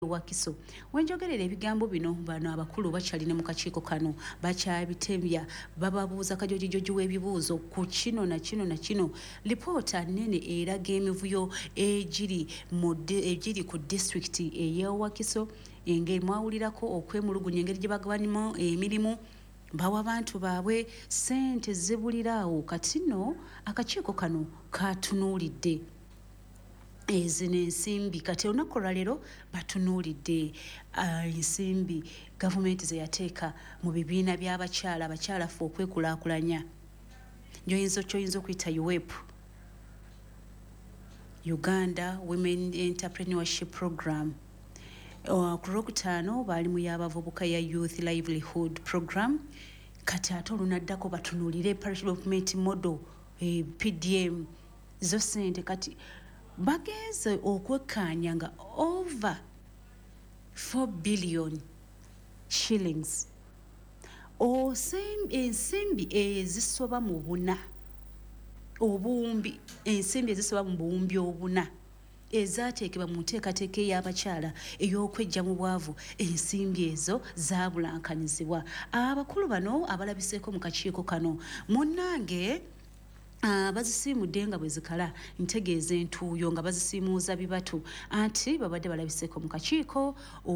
Wakiso wenjogerera ebigambo bino bano abakulu bakyalina mu kakiiko kano bakyabitemya bababuuza kajojijoji w'ebibuuzo ku kino na kino lipoota nnene eraga emivuyo egiri ku disitulikiti ey'e Wakiso engeri mwawulirako okwemulugunya engeri gye bagabanimu emirimu bawa abantu baabwe ssente zibuliraawo kati nno akakiiko kano katunuulidde ezino ensimbi kati olunaku olwaleero batunuulidde ensimbi gavumenti ze yateeka mu bibiina by'abakyala abakyalafu okwekulaakulanya kyoyinza okuyita UWEP, Uganda Women Entrepreneurship Program. Ku Lwokutaano baali mu y'abavubuka ya Youth Livelihood Program. Kati ate olunaddako batunuulire Parish Development Model PDM zo ssente kati bagenze okwekkaanya nga over 4 billion shillings ensimbi ezisoba mu buna obuwumbi ensimbi ezisoba mu buwumbi obuna ezaateekebwa mu nteekateeka ey'abakyala ey'okweggya mu bwavu ensimbi ezo zaabulankanyizibwa. Abakulu bano abalabiseeko mu kakiiko kano munnange bazisiimudde nga bwe zikala ntegeeza entuuyo nga bazisiimuuza bibatu anti babadde balabiseeko mu kakiiko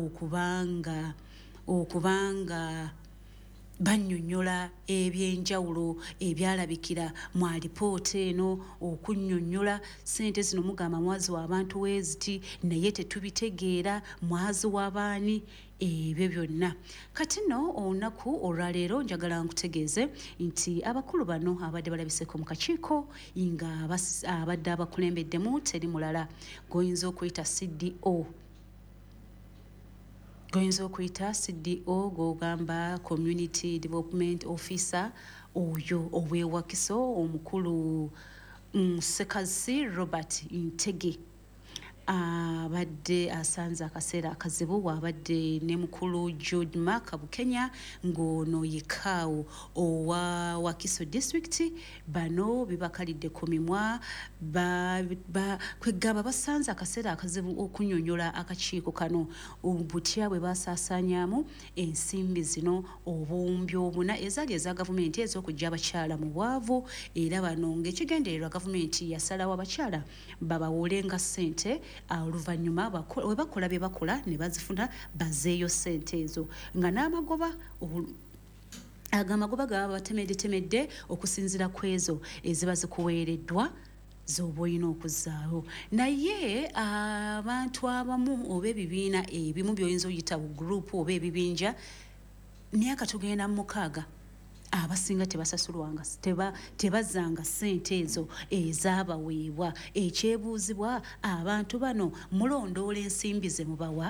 okubanga bannyonnyola ebyenjawulo ebyalabikira mu alipoota eno okunnyonnyola ssente zino mugamba mwaziwa abantu weeziti naye tetubitegeera mwaziwa baani ebyo byonna. Kati nno olunaku olwaleero njagala nkutegeeze nti abakulu bano abadde balabiseeko mu kakiiko nga abadde abakulembeddemu teri mulala goyinza okuyita CDO gogamba Community Development Officer oyo ow'e Wakiso omukulu Ssekazi Robert Ntege abadde asanze akaseera akazibu abadde ne mukulu Jude Mark Bukenya ng'ono yekaawo owa Wakiso District bano bibakalidde ku mimwa kwegamba basanze akaseera akazibu okunnyonnyola akakiiko kano butya bwe basaasaanyaamu ensimbi zino obuwumbi obuna ezaali eza gavumenti ez'okujja abakyala mu bwavu era bano ng'ekigendererwa gavumenti yasalawo abakyala babawolenga ssente oluvannyuma we bakola bye bakola ne bazifuna bazeeyo ssente ezo nga n'amagoba agamagoba gaba batemedde okusinziira ku ezo eziba zikuweereddwa z'oba olina okuzzaawo. Naye abantu abamu oba ebibiina ebimu by'oyinza oyita bu gurupu oba ebibinja myaka tugenda mu 6 abasinga tebasasulwanga tebazzanga ssente ezo ezaabaweebwa. Ekyebuuzibwa abantu bano mulondoola ensimbi ze mubawa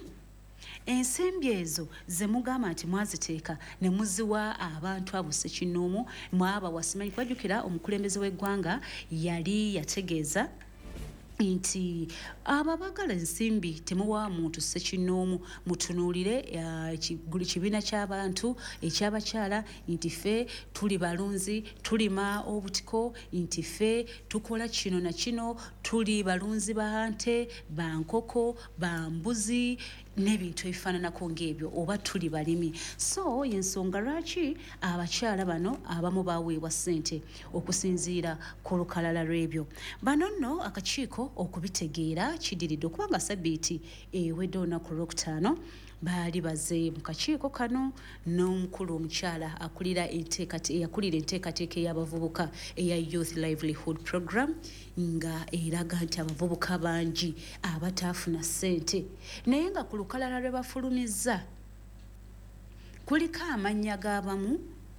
ensimbi ezo ze mugamba nti mwaziteeka ne muziwa abantu abo ssekinnoomu mwabawa simanyi kwajjukira omukulembeze w'eggwanga yali yategeeza nti ababagala ensimbi temuwa muntu ssekinnoomu mutunuulire kibiina ky'abantu eky'abakyala nti ffe tuli balunzi tulima obutiko nti ffe tukola kino na kino tuli balunzi ba nte ba nkoko ba mbuzi n'ebintu ebifaananako ng'ebyo oba tuli balimi. So y'ensonga lwaki abakyala bano abamu baaweebwa ssente okusinziira ku lukalala lw'ebyo. Bano nno akakiiko okubitegeera kidiridde okubanga sabbiiti ewedde olunaku Lwokutaano baali baze mu kakiiko kano n'omukulu omukyala akulira enteekateeka ey'abavubuka eya Youth Livelihood Program nga eraga nti abavubuka bangi abataafuna ssente naye nga ku lukalala lwe bafulumizza kuliko amannya g'abamu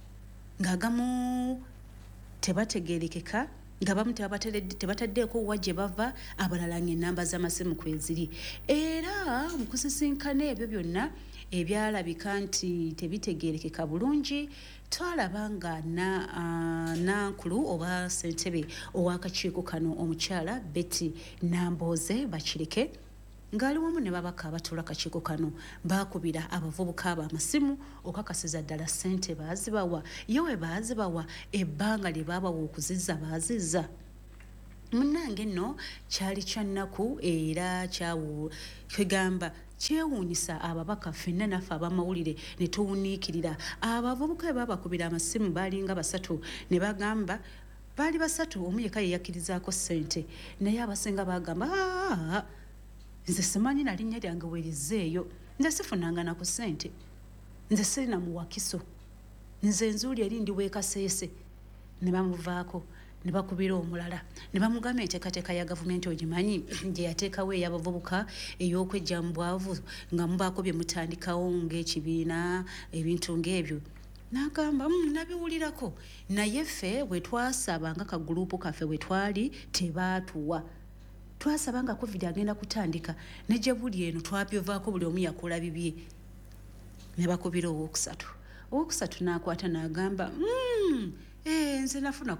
ng'agamu tebategeerekeka ng'abamu tebataddeeko wa gye bava abalala ng'ennamba z'amasimu kweziri era mu kusisinkana ebyo byonna ebyalabika nti tebitegeerekeka bulungi twalaba nga nankulu oba ssentebe ow'akakiiko kano omukyala Betty Nambooze Bakireke ng'ali wamu ne babaka abatuula akakiiko kano baakubira abavubuka abo amasimu okakasiza ddala ssente baazibawa yewe baazibawa ebbanga lye baabawa okuzizza baazizza. Munnange nno kyali kya nnaku era kyawo kwegamba kyewuunyisa ababaka ffenna naffe abamawulire ne tuwuniikirira. Abavubuka bwe babakubira amasimu baalinga basatu ne bagamba baali basatu omu yekka ye yakkirizaako ssente naye abasinga baagamba nze simanyi na linnya lyange werizzeeyo, nze sifunanga na ku ssente, nze sirina muwakiso, nze nzuuli eri ndi weekaseese. Ne bamuvaako ne bakubira omulala ne bamugamba enteekateeka ya gavumenti ogimanyi gye yateekawo ey'abavubuka ey'okwejja mu bwavu nga mubaako bye mutandikawo ng'ekibiina ebintu ng'ebyo. N'agamba nabiwulirako naye ffe bwe twasaba nga kaguruupu kaffe bwe twali tebaatuwa. Twasaba nga covid agenda kutandika ne gye buli eno twabyovaako buli omu yakola bibye. Ne bakubira owokusatu n'akwata n'agamba nze nafuna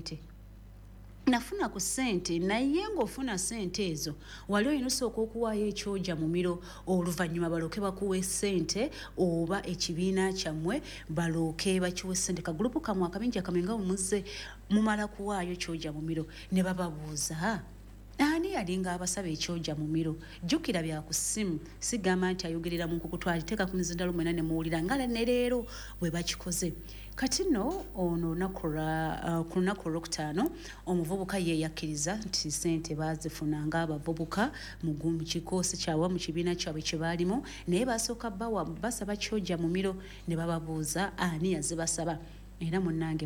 ku ssente naye ng'ofuna ssente ezo wali olina osooka okuwaayo ekyoja mu miro oluvannyuma balooke bakuwa essente oba ekibiina kyammwe balooke bakiwa essente. Kagurupu kammwe akabinja kamwe nga mumuzze mumala kuwaayo kyoja mu miro. Ne bababuuza ani yalinga abasaba ekyoja mu miro. Jjukira bya ku ssimu, sigamba nti ayogerera mu nkuku twaliteeka ku mizindalo mwena ne muwulira nga ne leero bwe bakikoze. Kati nno ono ku lunaku olwokutaano omuvubuka ye yakkiriza nti ssente baazifunanga abavubuka mu kikoosi kyabwe mu kibiina kyabwe kye baalimu naye basooka basaba kyoja mu miro. Ne bababuuza ani yazibasaba era munnange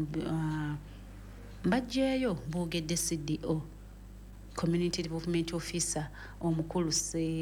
mbajjeeyo boogedde CDO Community Development Officer omukulu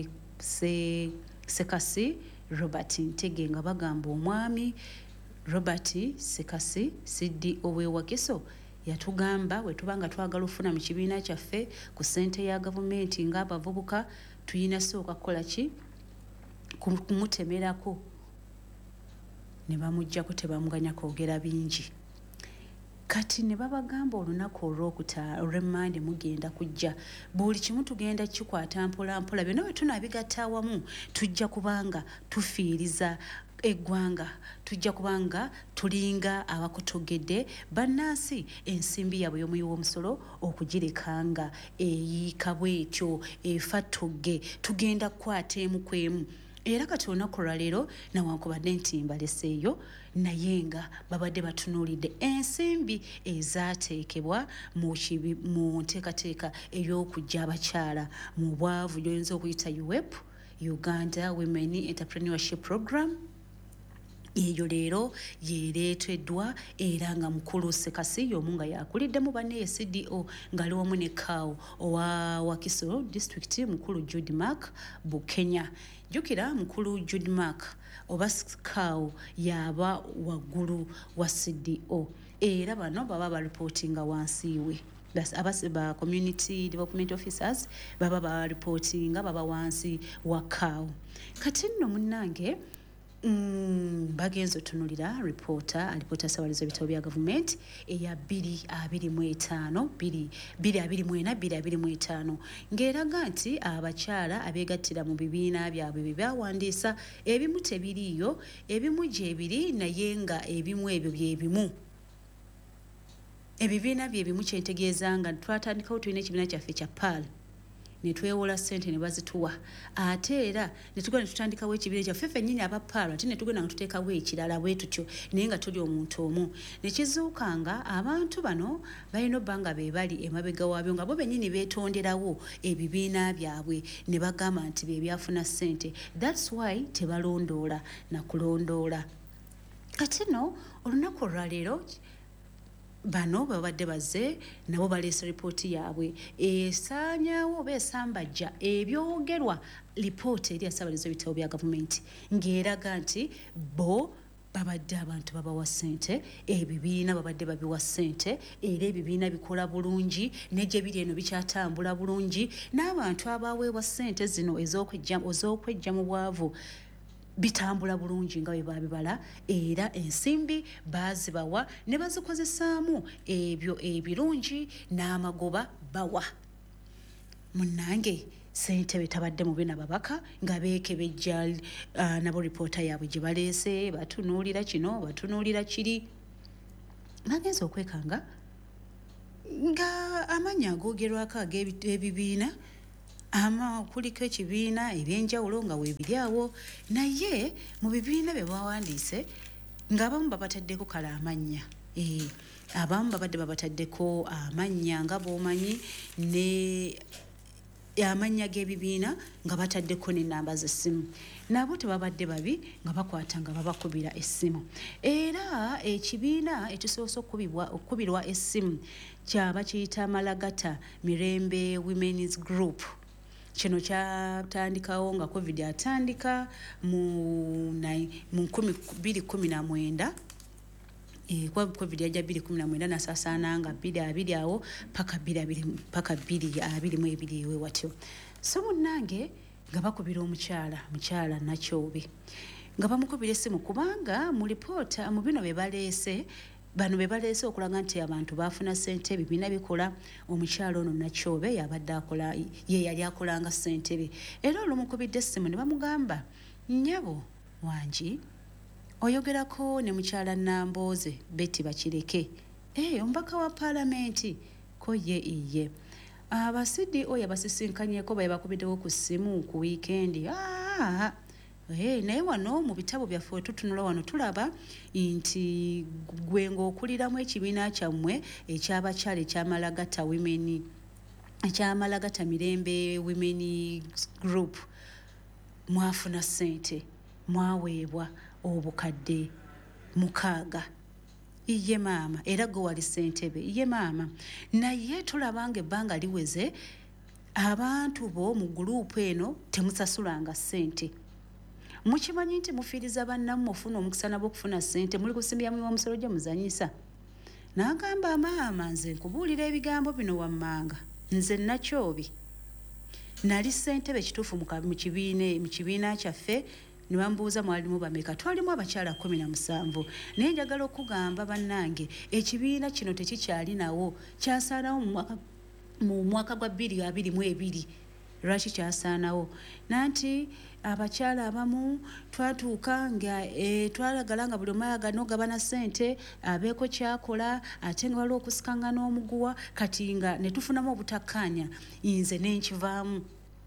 Sekasi Robert Ntege nga bagamba omwami Robert Sekasi CDO w'ewakiso yatugamba bwe tubanga twagala ofuna mu kibiina kyaffe ku ssente ya gavumenti ng'abavubuka tuyina sooka kukola ki kumutemerako. Ne bamuggyako tebamuganya kwogera bingi. Kati ne babagamba olunaku olw'Emmande mugenda kujja buli kimu tugenda kikwata mpola mpola byonna bwe tunaabigatta awamu tujja kubanga tufiiriza eggwanga, tujja kubanga tulinga abakutogedde bannansi ensimbi yaabwe y'omuyi w'omusolo okugirekanga eyiika bw'etyo efa togge tugenda kukwata emu ku emu. Era kati olunaku lwaleero newankubadde nti mbaleseeyo naye nga babadde batunuulidde ensimbi ezaateekebwa mu nteekateeka ey'okujja abakyala mu bwavu gy'oyinza okuyita UWEP, Uganda Women Entrepreneurship Program. Eyo leero yeereeteddwa era nga mukulu Sekasi y'omu nga yakuliddemu banne CDO ng'ali wamu ne Kaawo owa Wakiso District mukulu Judy Mark Bukenya. Jjukira mukulu Judy Mark oba Kaawo yaba waggulu wa CDO era bano baba baripootinga wansi we. Ba community development officers baba baripootinga baba wansi wa Kaawo. Kati nno munnange bagenzo otunulira alipoota sawalizo bitabo bya gavumenti eya 2025 ng'eraga nti abakyala abeegattira mu bibiina byabwe bye byawandiisa ebimu tebiriiyo ebimu gye biri naye nga ebimu ebyo bye bimu ebibiina bye bimu kyentegeeza nga twatandikawo tulina ekibiina kyaffe kya PAL ne twewola ssente ne bazituwa ate era ne tugenda tutandikawo ekibiina kyaffe ffennyini abapaala ate ne tugenda nga tuteekawo ekirala bwe tutyo naye nga tuli omuntu omu ne kizuuka nga abantu bano balina obba nga be bali emabega waabyo nga bo bennyini beetonderawo ebibiina byabwe ne bagamba nti bye byafuna ssente. That's why tebalondoola na kulondoola. Kati nno olunaku olwaleero bano babadde bazze nabo baleese ripooti yaabwe esaanyaawo oba esambajja ebyogerwa lipooti eri asabaliza ebitabo bya gavumenti ng'eraga nti bo babadde abantu babawa ssente ebibiina babadde babiwa ssente era ebibiina bikola bulungi ne gye biri eno bikyatambula bulungi n'abantu abaweebwa ssente zino ez'okwejja mu bwavu bitambula bulungi nga bwe babibala era ensimbi baazibawa ne bazikozesaamu ebyo ebirungi n'amagoba bawa. Munnange ssente betabadde mu bina babaka nga beekebejja nabo ripoota yaabwe gye baleese batunuulira kino batunuulira kiri bagenza okwekanga nga amannya agoogerwako ag'ebibiina kuliko ekibiina ebyenjawulo nga weebiri awo naye mu bibiina bye bawandiise ng'abamu babataddeko kala amannya abamu babadde babataddeko amannya nga bw'omanyi ne amannya g'ebibiina nga bataddeko n'ennamba z'essimu nabo tebabadde babi nga bakwata nga babakubira essimu era ekibiina ekisoose okukubirwa essimu kyaba kiyita Malagata Mirembe Women's Group kino kyatandikawo nga covid atandika mu 2019 kwa covid yajja 2019 nasaasaana nga 2020 awo paka 2022 ewe watyo so munnange nga bakubira mukyala Nakyobe nga bamukubira essimu kubanga mu lipoota mu bino bano bebaleese okulaga nti abantu baafuna ssente ebibiina bikola omukyala ono Nakyobe yabadde akola ye yali akolanga ssentebe era olumukubidde essimu ne bamugamba nnyabo wangi oyogerako ne mukyala Nambooze Betty Bakireke omubaka wa paalamenti ko ye abasidi oyo abasisinkanyeko baye bakubiddewo ku ssimu ku wiikendi naye wano mu bitabo byaffe tutunula wano tulaba nti gwe ng'okuliramu ekibiina kyammwe ekyabakyala ekyamalagata Mirembe Women Group mwafuna ssente mwaweebwa obukadde 6 iye maama era gwe wali ssentebe iye maama naye tulaba nga ebbanga liweze abantu bo mu guruupu eno temusasulanga ssente mukimanyi nti mufiiriza bannamu mufuna omukisa nabo okufuna ssente muli kusimbya mulimu omusolo gye muzanyisa n'agamba maama nze nkubuulira ebigambo bino wammanga nze Nakyobe nali ssentebe kituufu mu kibiina kyaffe ne bambuuza mwalimu bameka twalimu abakyala 17 naye njagala okugamba bannange ekibiina kino tekikyali nawo kyasaanawo mu mwaka gwa 2022 lwaki kyasaanawo nanti abakyala abamu twatuuka nga twalagala nga buli omu ayagala ogabana ssente abeeko kyakola ate nga waliwo okusikanga n'omuguwa kati nga ne tufunamu obutakkaanya nze n'enkivaamu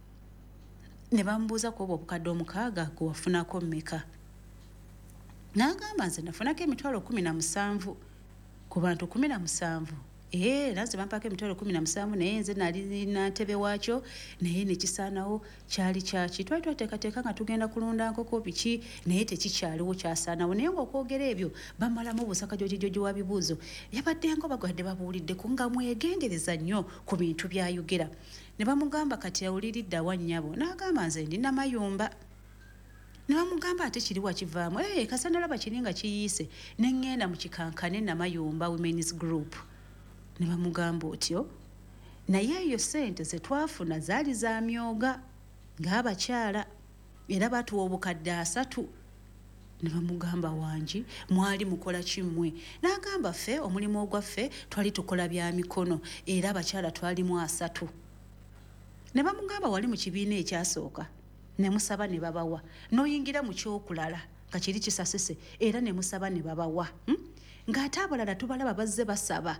ne bamubuuza kuba obukadde 6 gwe wafunako mmeka n'agamba nze nafunako emitwalo 17 ku bantu 17 naze bampako emitwalo 17 naye nze nali ntebe waakyo naye nekisaanawo kyali kyaki twali twateekateeka nga tugenda kulunda nkoko biki naye tekikyaliwo kyasaanawo naye ng'okwogera ebyo bamalamu obusaka jojijoji wa bibuuzo yabadde nga bagadde babuuliddeko nga mwegendereza nnyo ku bintu byayogera ne bamugamba kati awuliridde awa nnyabo n'agamba nze ndi Namayumba ne bamugamba ate kiri wakivaamu kasanalaba kiri nga kiyiise ne ŋŋenda mu kikankane Namayumba Women's Group ne bamugamba otyo naye eyo ssente ze twafuna zaali za myoga ng'abakyala era batuwa obukadde 3 ne bamugamba wangi mwali mukola kimmwe n'agamba ffe omulimu ogwaffe twali tukola bya mikono era abakyala twalimu 3 ne bamugamba wali mu kibiina ekyasooka ne musaba ne babawa n'oyingira mu kyokulala nga kiri kisasise era ne musaba ne babawa ng'ate abalala tubalaba bazze basaba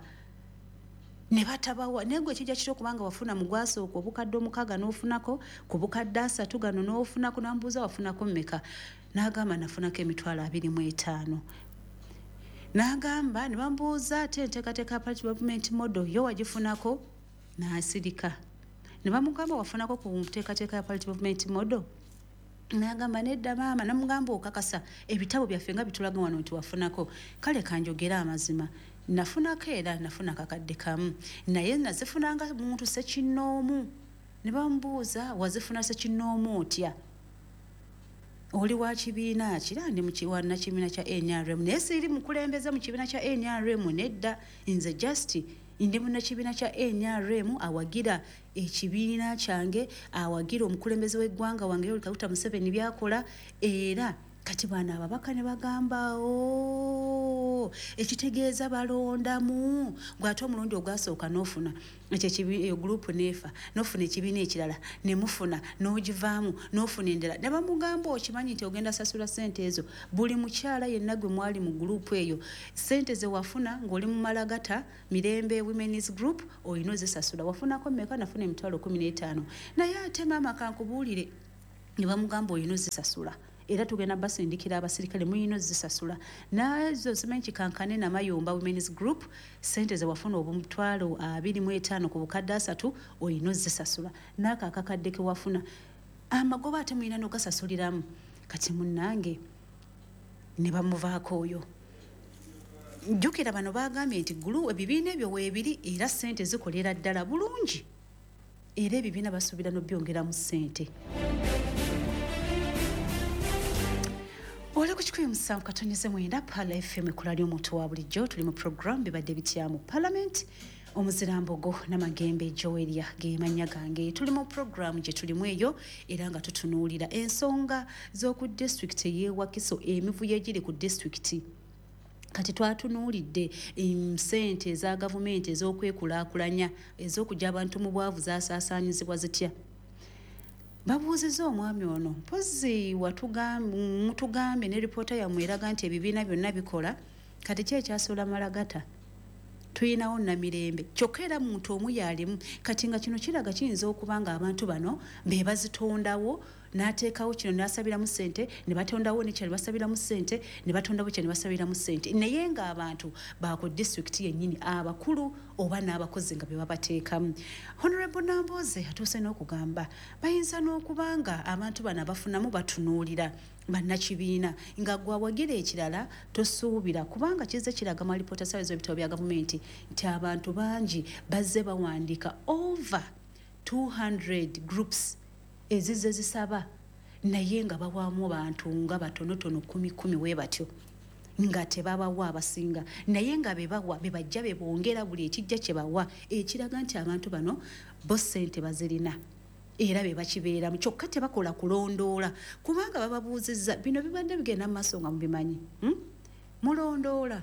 ne batabawa naye gwe kijja kityo kubanga wafuna mu gwasooka obukadde 6 n'ofunako ku bukadde 3 gano n'ofunako nambuuza wafunako mmeka n'agamba nafunako emitwalo 25 n'agamba ne bambuuza ate enteekateeka parliament model yo wagifunako n'asirika ne bamugamba wafunako ku nteekateeka ya parliament model n'agamba nedda maama namugamba okakasa ebitabo byaffe nga bitulaga wano nti wafunako kale kanjogera amazima nafunako era nafuna kakadde kamu naye nazifunanga muntu sekinnoomu ne bamubuuza wazifuna sekinnoomu otya oli wa kibiina kira ndi mukiwana kibiina kya NRM naye siri mukulembeza mu kibiina kya NRM nedda nze just ndi mu kibiina kya NRM awagira ekibiina kyange awagira omukulembeze w'eggwanga wange Yoweri Kaguta Museveni byakola era kati bana ababaka ne bagamba ekitegeeza balondamu gwate omulundi ogwasooka n'ofuna ekyo group nefa n'ofuna ekibiina ekirala ne mufuna n'ogivaamu n'ofuna endala ne bamugamba okimanyi nti ogenda sasula ssente ezo buli mukyala yenna gwe mwali mu group eyo ssente ze wafuna ng'oli mu Malagata Mirembe Women's Group olina ozisasula wafunako mmeka nafuna emitwalo 15 naye ate maama kankubuulire ne bamugamba olina ozisasula era tugenda basindikira abasirikale muyino zisasula nazo simanyi kikankane na Mayumba Women's Group sente ze wafuna obumutwalo 25 ku bukadde 3 olino zisasula naka akakadde ke wafuna amagoba ate muyina n'ogasasuliramu kati munnange ne bamuvaako oyo jjukira bano bagambye nti gulu ebibiina ebyo weebiri era sente zikolera ddala bulungi era ebibiina basuubira n'obyongeramu sente Ole kuchikuye musanvu katonyeze mwenda Pala FM kulali omuntu wa bulijjo tuli mu program bibadde bitya mu Parliament omuzirambogo n'amagembe Joelia gemanya gange tuli mu program gye tulimu eyo era nga tutunuulira ensonga z'oku district y'Ewakiso emivuyo egiri ku district kati twatunuulidde sente eza gavumenti ez'okwekulaakulanya ez'okujja abantu mu bwavu zaasaasaanyizibwa zitya babuuziza omwami ono mpozi mutugambe ne ripoota yammwe eraga nti ebibiina byonna bikola kati ki ekyasoola Malagata tuyinawo Namirembe kyokka era muntu omu yalimu kati nga kino kiraga kiyinza okuba nga abantu bano be bazitondawo n'ateekawo kino n'asabiramu ssente ne batondawo nekyali basabiramu ssente ne batondawo kyali basabiramu ssente naye ng'abantu baako district yennyini abakulu oba n'abakozi nga be babateekamu Honorable Nambooze atuuse n'okugamba bayinza n'okuba nga abantu bano abafunamu batunuulira bannakibiina nga gwe awagira ekirala tosuubira kubanga kize kiraga mu alipoota saawa ez'ebitabo bya gavumenti nti abantu bangi bazze bawandiika over 200 groups ezize zisaba naye nga bawaamu bantu nga batonotono 10 we batyo nga tebabawa abasinga naye nga bebawa bebajja bebongera buli ekijja kyebawa ekiraga nti abantu bano bo ssente bazirina era be bakibeeramu kyokka tebakola kulondoola kubanga bababuuzizza bino bibadde bigenda mu maaso nga mubimanyi mulondoola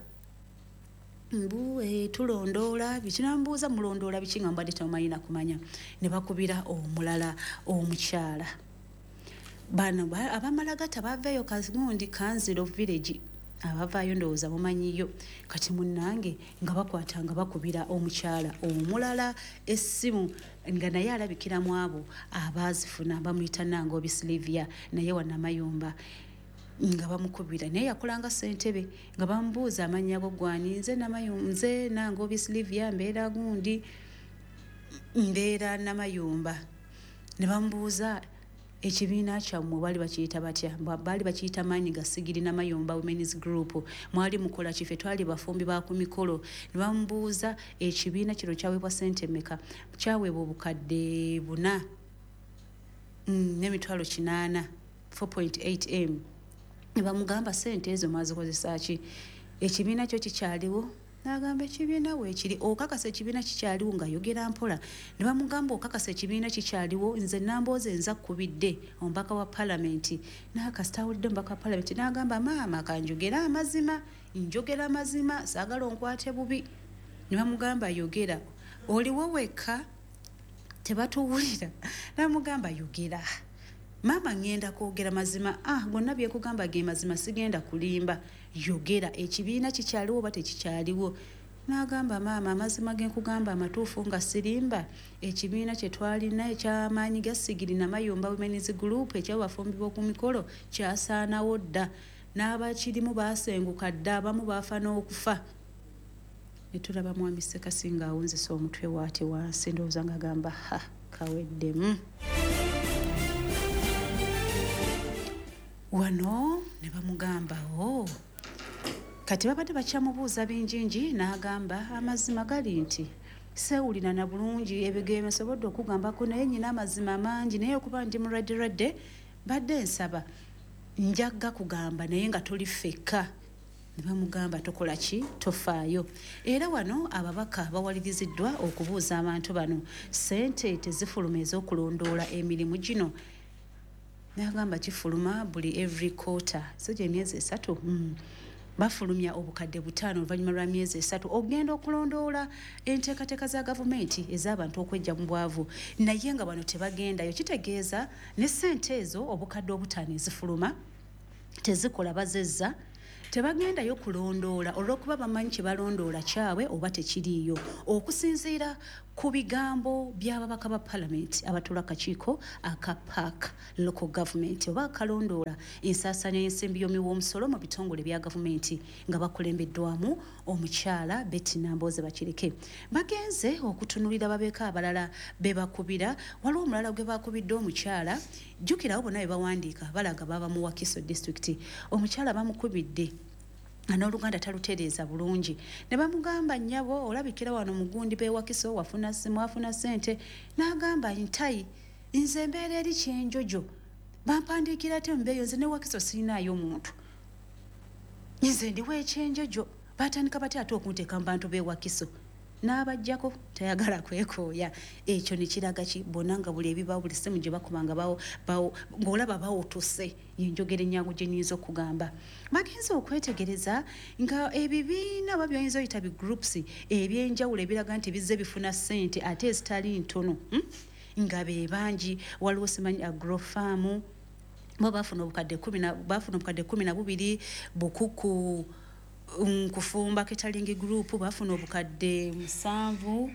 tulondoola bikinambuuza mulondoola biki nga mbadde tamumanyi nakumanya ne bakubira omulala omukyala bano abamalagata baveeyo kagundi Kanziro village abavaayo ndowooza mumanyiyo kati munnange nga bakwata nga bakubira omukyala omulala essimu nga naye alabikiramu abo abaazifuna bamuyita Nangobi Silvia naye wa Namayumba nga bamukubira naye yakolanga ssentebe nga bamubuuza amannya go gwani nze Nangobi Silvia mbeera gundi mbeera Namayumba ne bamubuuza ekibiina kyammwe bali bakiyita batya bali bakiyita Maanyi Gasigiri Namayumba Women's Group mwali mukola kife twali bafumbi ba ku mikolo ne bamubuuza ekibiina kino kyaweebwa ssente mmeka kyaweebwa obukadde 4 n'emitwalo 8 4.8M ne bamugamba ssente ezo mwazikozesa ki ekibiina kyo kikyaliwo n'agamba ekibiina weekiri okakasa ekibiina kikyaliwo ng'ayogera mpola ne bamugamba okakasa ekibiina kikyaliwo nze Nambooze nza kkubidde omubaka wa palamenti n'akasita awulidde omubaka wa palamenti n'agamba maama kanjogera amazima saagala onkwate bubi ne bamugamba yogera oliwo wekka tebatuwulira n'amugamba yogera maama ngenda kwogera mazima gonna byekugamba ge mazima sigenda kulimba yogera ekibiina kikyaliwo oba tekikyaliwo n'agamba maama amazima genkugamba amatuufu nga sirimba ekibiina kye twalina eky'Amaanyi Gasigiri Namayumba Women's Group eky'abafumbi b'oku mikolo kyasaanawo dda n'abakirimu baasenguka dda abamu baafa n'okufa ne tulaba mwami Sekasinga awunzisa omutwe waate wansi ndowooza ng'agamba kaweddemu wano ne bamugamba kati babadde bakyamubuuza bingingi n'agamba amazima gali nti seewulira na bulungi ebigeme nsobodde okugambako naye nyina amazima mangi naye okuba ndi muradde badde nsaba njagga kugamba naye nga toli ffekka ne bamugamba tokola ki tofaayo era wano ababaka bawaliriziddwa okubuuza abantu bano ssente tezifuluma ez'okulondoola emirimu gino nagamba kifuluma buli every quarter so gye myezi 3 bafulumya obukadde 5 oluvannyuma lwa myezi 3 ogenda okulondoola enteekateeka za gavumenti ez'abantu okwejja mu bwavu naye nga bano tebagendayo kitegeeza ne ssente ezo obukadde obutaano ezifuluma tezikola bazezza tebagendayo kulondoola olw'okuba bamanyi kye balondoola kyabwe oba tekiriiyo okusinziira ku bigambo by'ababaka ba palamenti abatuula kakiiko aka PAC local government oba akalondoola ensaasaanya y'ensimbi y'omuwoomusolo mu bitongole bya gavumenti nga bakulembeddwamu omukyala Betty Nambooze Bakireke bagenze okutunulira babeeka abalala be bakubira waliwo omulala gwe bakubidde omukyala jjukirawo bonna be bawandiika balaga baba mu Wakiso district omukyala bamukubidde n'oluganda talutereeza bulungi ne bamugamba nnyabo olabikira wano mugundi beewakiso wafuna ssente n'agamba ntayi nze mbeera eri kyenjojo bampandiikira ate mubeeyo nze ne Wakiso sirinaayo muntu nze ndiwo ekyenjojo batandika batya ate okunteeka mu bantu beewakiso n'abajjako tayagala kwekooya ekyo ne kiraga ki bonna nga buli ebibawo buli ssimu gye bakubanga ng'olaba bawotose yenjogera ennyangu gye nnyinza okugamba bagenze okwetegereza nga ebibiina oba byayinza oyita bigroups ebyenjawulo ebiraga nti bizze bifuna ssente ate ezitali ntono nga be bangi waliwo simanyi agrofarm bo bafuna obukadde 12 bukuku kufumba ketalingi group bafuna obukadde 7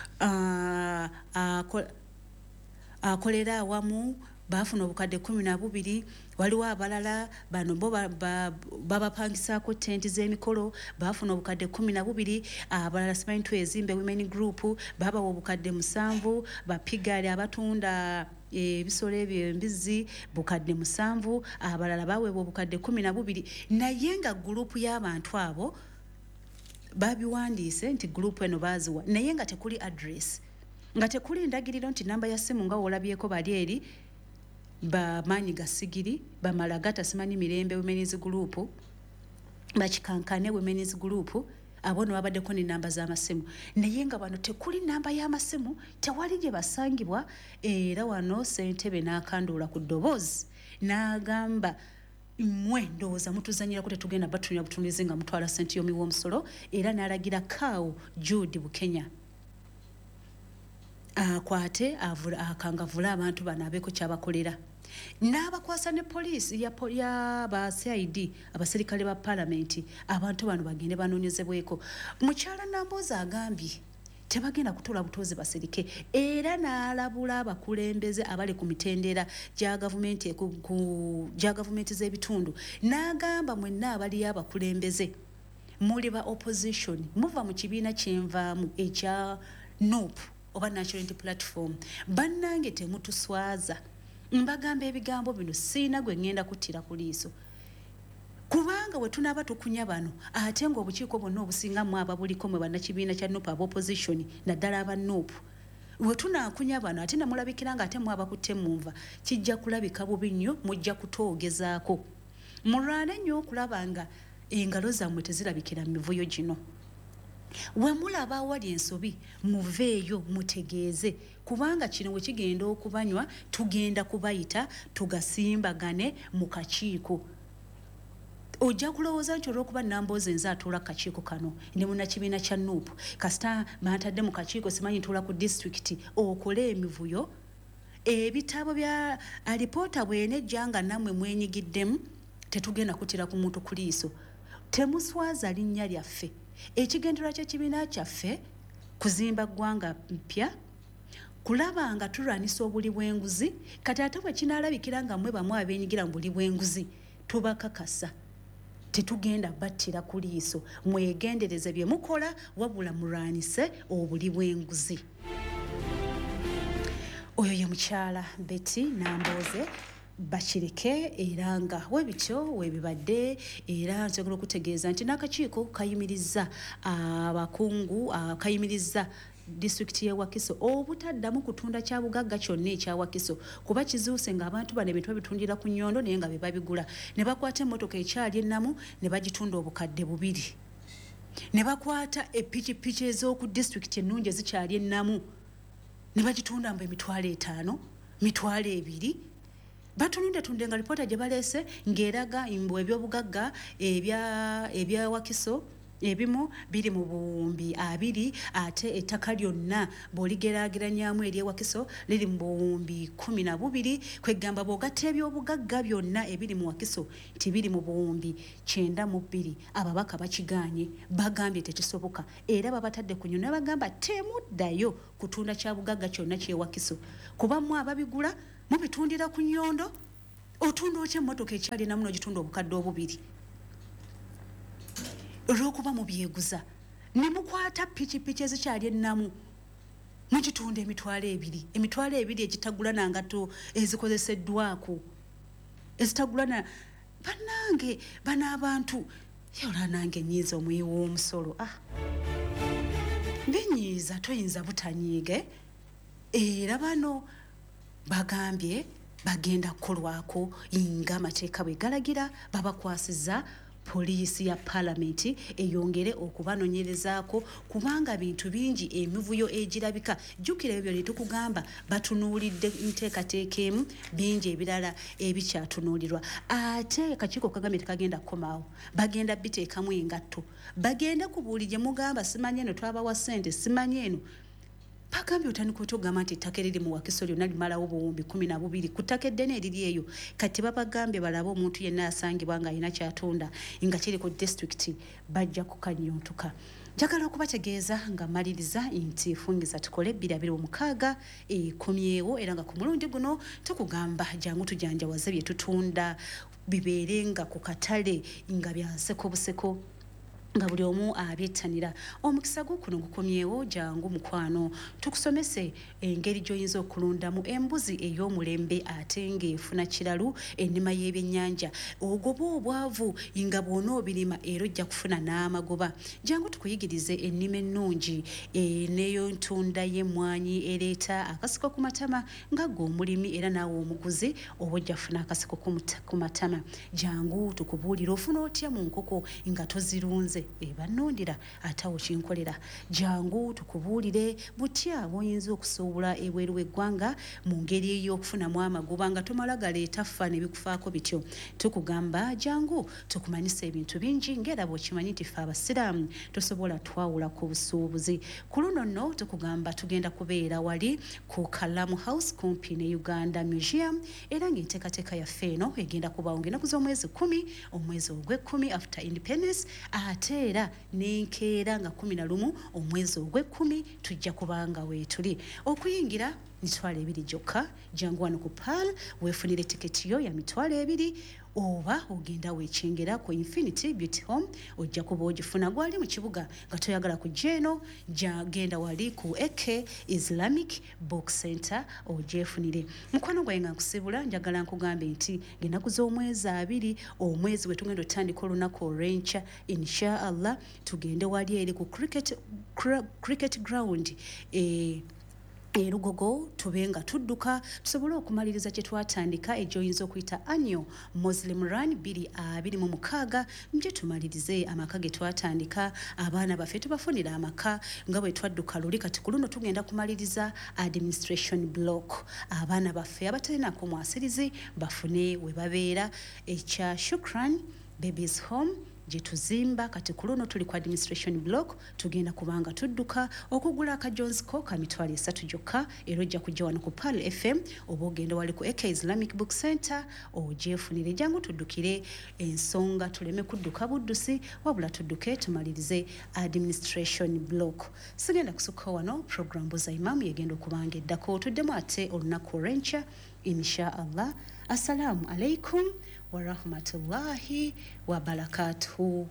akolera awamu bafuna obukadde 12 waliwo abalala bano bo babapangisaako tenti z'emikolo bafuna obukadde 12 abalala simanyi twezimbe women group babawa obukadde 7 bapigaali abatunda ebisolo ebyo embizi bukadde 7 abalala baweebwa obukadde 12 naye nga gurupu y'abantu abo babiwandiise nti gurupu eno baaziwa naye nga tekuli address nga tekuli ndagiriro nti namba ya ssimu nga wolabyeko bali eri bamaanyi gasigiri bamalagata simanyi mirembe women's group bakikankane women's group abo no babaddeko ne namba z'amasimu naye nga bano tekuli namba y'amasimu tewali gye basangibwa era wano ssentebe n'akandoola ku ddoboozi n'agamba mmwe ndowooza mutuzanyirako tetugenda batunira butunuzi nga mutwala ssente y'omuwoomusolo era n'alagira kaawo Jude Bukenya akwate akangavula abantu bano abeeko kyabakolera n'abakwasa ne poliisi ya ba CID abaserikale ba palamenti abantu bano bagende banoonyezebweko mukyala Nambooze agambye tebagenda kutuula butuuzi baserike era n'alabula abakulembeze abali ku mitendera gya gavumenti z'ebitundu n'agamba mwenna abaliyo abakulembeze muli ba opposition muva mu kibiina kyenvaamu ekya NUP oba National Unity Platform bannange temutuswaza mbagamba ebigambo bino siina gwe ngenda kuttira ku liiso kubanga we tunaaba tukunya bano ate ng'obukiiko bwonna obusingamu ababuliko mwe bannakibiina kya NUP ab'opposition naddala aba NUP we tunaakunya bano ate namulabikira nga ate mwabakutte munva kijja kulabika bubi nnyo mujja kutoogezaako mulwane nnyo okulaba nga engalo zammwe tezirabikira mu mivuyo gino we mulaba awali ensobi muveeyo mutegeeze kubanga kino we kigenda okubanywa tugenda kubayita tugasimbagane mu kakiiko ojja kulowooza nti olw'okuba Nambooze nze atuula kakiiko kano ne munnakibiina kya NUP kasita bantadde mu kakiiko simanyi ntuula ku disitulikiti okole emivuyo ebitabo bya alipoota bwenejja nga nammwe mwenyigiddemu tetugenda kuttira ku muntu ku liiso temuswaza linnya lyaffe ekigendererwa ky'ekibiina kyaffe kuzimba ggwanga mpya kulaba nga tulwanisa obuli bw'enguzi kati ate bwe kinaalabikira nga mmwe bamu abeenyigira mu buli bw'enguzi tubakakasa tetugenda battira ku liiso mwegendereze bye mukola wabula mulwanise obuli bw'enguzi oyo ye mukyala Betty Nambooze Bakireke era nga webityo webibadde era nsobola okutegeeza nti n'akakiiko kayimiriza abakungu kayimiriza disitulikiti y'e Wakiso obutaddamu kutunda kya bugagga kyonna ekya Wakiso kuba kizuuse ng'abantu bano ebintu babitundira ku nnyondo naye nga be babigula ne bakwata emmotoka ekyali ennamu ne bagitunda obukadde 2 ne bakwata epikipiki ez'oku disitulikiti ennungi ezikyali ennamu ne bagitunda mbu emitwalo 5 mitwalo 2 batununde tundenga reporter gye baleese ng'eraga mbu ebyobugagga ebya Wakiso ebimu biri mu buwumbi 2 ate ettaka lyonna bw'oligeraageranyamu eri Wakiso liri mu buwumbi 12 kwegamba bw'ogatta ebyobugagga byonna ebiri mu Wakiso tibiri mu buwumbi 92 ababaka bakigaanye bagambye tekisoboka era babatadde ku nnyonyi bagamba temuddayo kutunda kya bugagga kyonna ky'e Wakiso kuba mu ababigula mubitundira ku nnyondo otunda okye emmotoka ekyalina muno gitunda obukadde 2 olw'okuba mubyeguza ne mukwata pikipiki ezikyali ennamu mugitunda emitwalo 2 egitagula nangato ezikozeseddwako ezitagula bannange bano abantu yola nange nyiiza omuyi w'omusolo binyiiza toyinza butanyiige era bano bagambye bagenda kukolwako nga amateeka bwe galagira babakwasiza poliisi ya palamenti eyongere okubanonyerezaako kubanga bintu bingi emivuyo egirabika jjukira ebyo bye tukugamba batunuulidde nteekateeka emu bingi ebirala ebikyatunuulirwa ate akakiiko kagambye tekagenda kukomaawo bagenda biteekamu engatto bagenda ku buli gye mugamba simanyi eno twabawa ssente simanyi eno bagambye otandika otogamba nti ettaka eriri mu Wakiso lyonna limalawo buwumbi 12 ku ttaka eddene eriri eyo kati babagambye balabe omuntu yenna asangibwa nga alina kyatunda nga kiri ku disitulikiti bajja kukanyontuka njagala okubategeeza nga maliriza nti fungiza tukole 2026 ekomyewo era nga ku mulundi guno tukugamba jangu tujanjawaze bye tutunda bibeere nga ku katale nga byanseko buseko nga buli omu abyettanira omukisa gukuno gukomyewo jangu mukwano tukusomese engeri gy'oyinza okulundamu embuzi ey'omulembe ate ng'efuna kiralu ennima y'ebyennyanja ogoba obwavu nga bw'ona obirima era ojja kufuna n'amagoba jangu tukuyigirize ennima ennungi neyo ntunda y'emmwanyi ereeta akasiko ku matama nga gwe omulimi era naawe omuguzi oba ojja kufuna akasiko ku matama jangu tukubuulira ofuna otya mu nkoko nga tozirunze banondira atawo kinkolera jangu tukubuulire butya bw'oyinza okusuubula ebweru w'eggwanga mu ngeri y'okufunamu amagoba nga tomala galeeta ffa ne bikufaako bityo tukugamba jangu tukumanyisa ebintu bingi ng'era bw'okimanyi nti ffe abasiraamu tosobola twawula ku busuubuzi ku luno nno tukugamba tugenda kubeera wali ku Kalamu House kumpi ne Uganda Museum era ng'enteekateeka yaffe eno egenda kubaawo ng'ennaku z'omwezi 10 omwezi ogw'e10 after independence ate era n'enkeera nga 11 omwezi ogw'e10 tujja kubanga weetuli okuyingira mitwalo 2 gyokka jangu wano ku PAL weefunire tiketi yo ya mitwalo 2 oba ogenda weekyengera ku Infinity Beauty Home ojja kuba ogifuna gwali mu kibuga nga toyagala kujja eno genda wali ku AK Islamic Book Center ogyefunire mukwano gwaye nga nkusibula njagala nkugambe nti ng'ennaku z'omwezi 2 omwezi we tugenda otandika olunaku olw'enkya inshallah tugende wali eri ku cricket ground erugogo tubenga tudduka tusobole okumaliriza kye twatandika egyoyinza okuyita annual Muslim Run 2026 nje tumalirize amaka ge twatandika abaana baffe tubafunira amaka nga bwe twadduka luli kati ku luno tugenda kumaliriza administration block abaana baffe abatalina ku mwasirizi bafune we babeera ekya Shukran Babies Home gye tuzimba kati ku luno tuli ku administration block tugenda kubanga tudduka okugula akajonziko ka mitwalo 3 gyokka era ojja kujja wano ku PAL FM oba ogenda wali ku AK Islamic Book Center ogyefunire jangu tuddukire ensonga tuleme kudduka buddusi wabula tudduke tumalirize administration block sigenda kusukka wano program buza imamu yegenda okubanga eddako tuddemu ate olunaku olw'enkya inshallah assalamu alaikum wa rahmatullahi wa barakatuhu.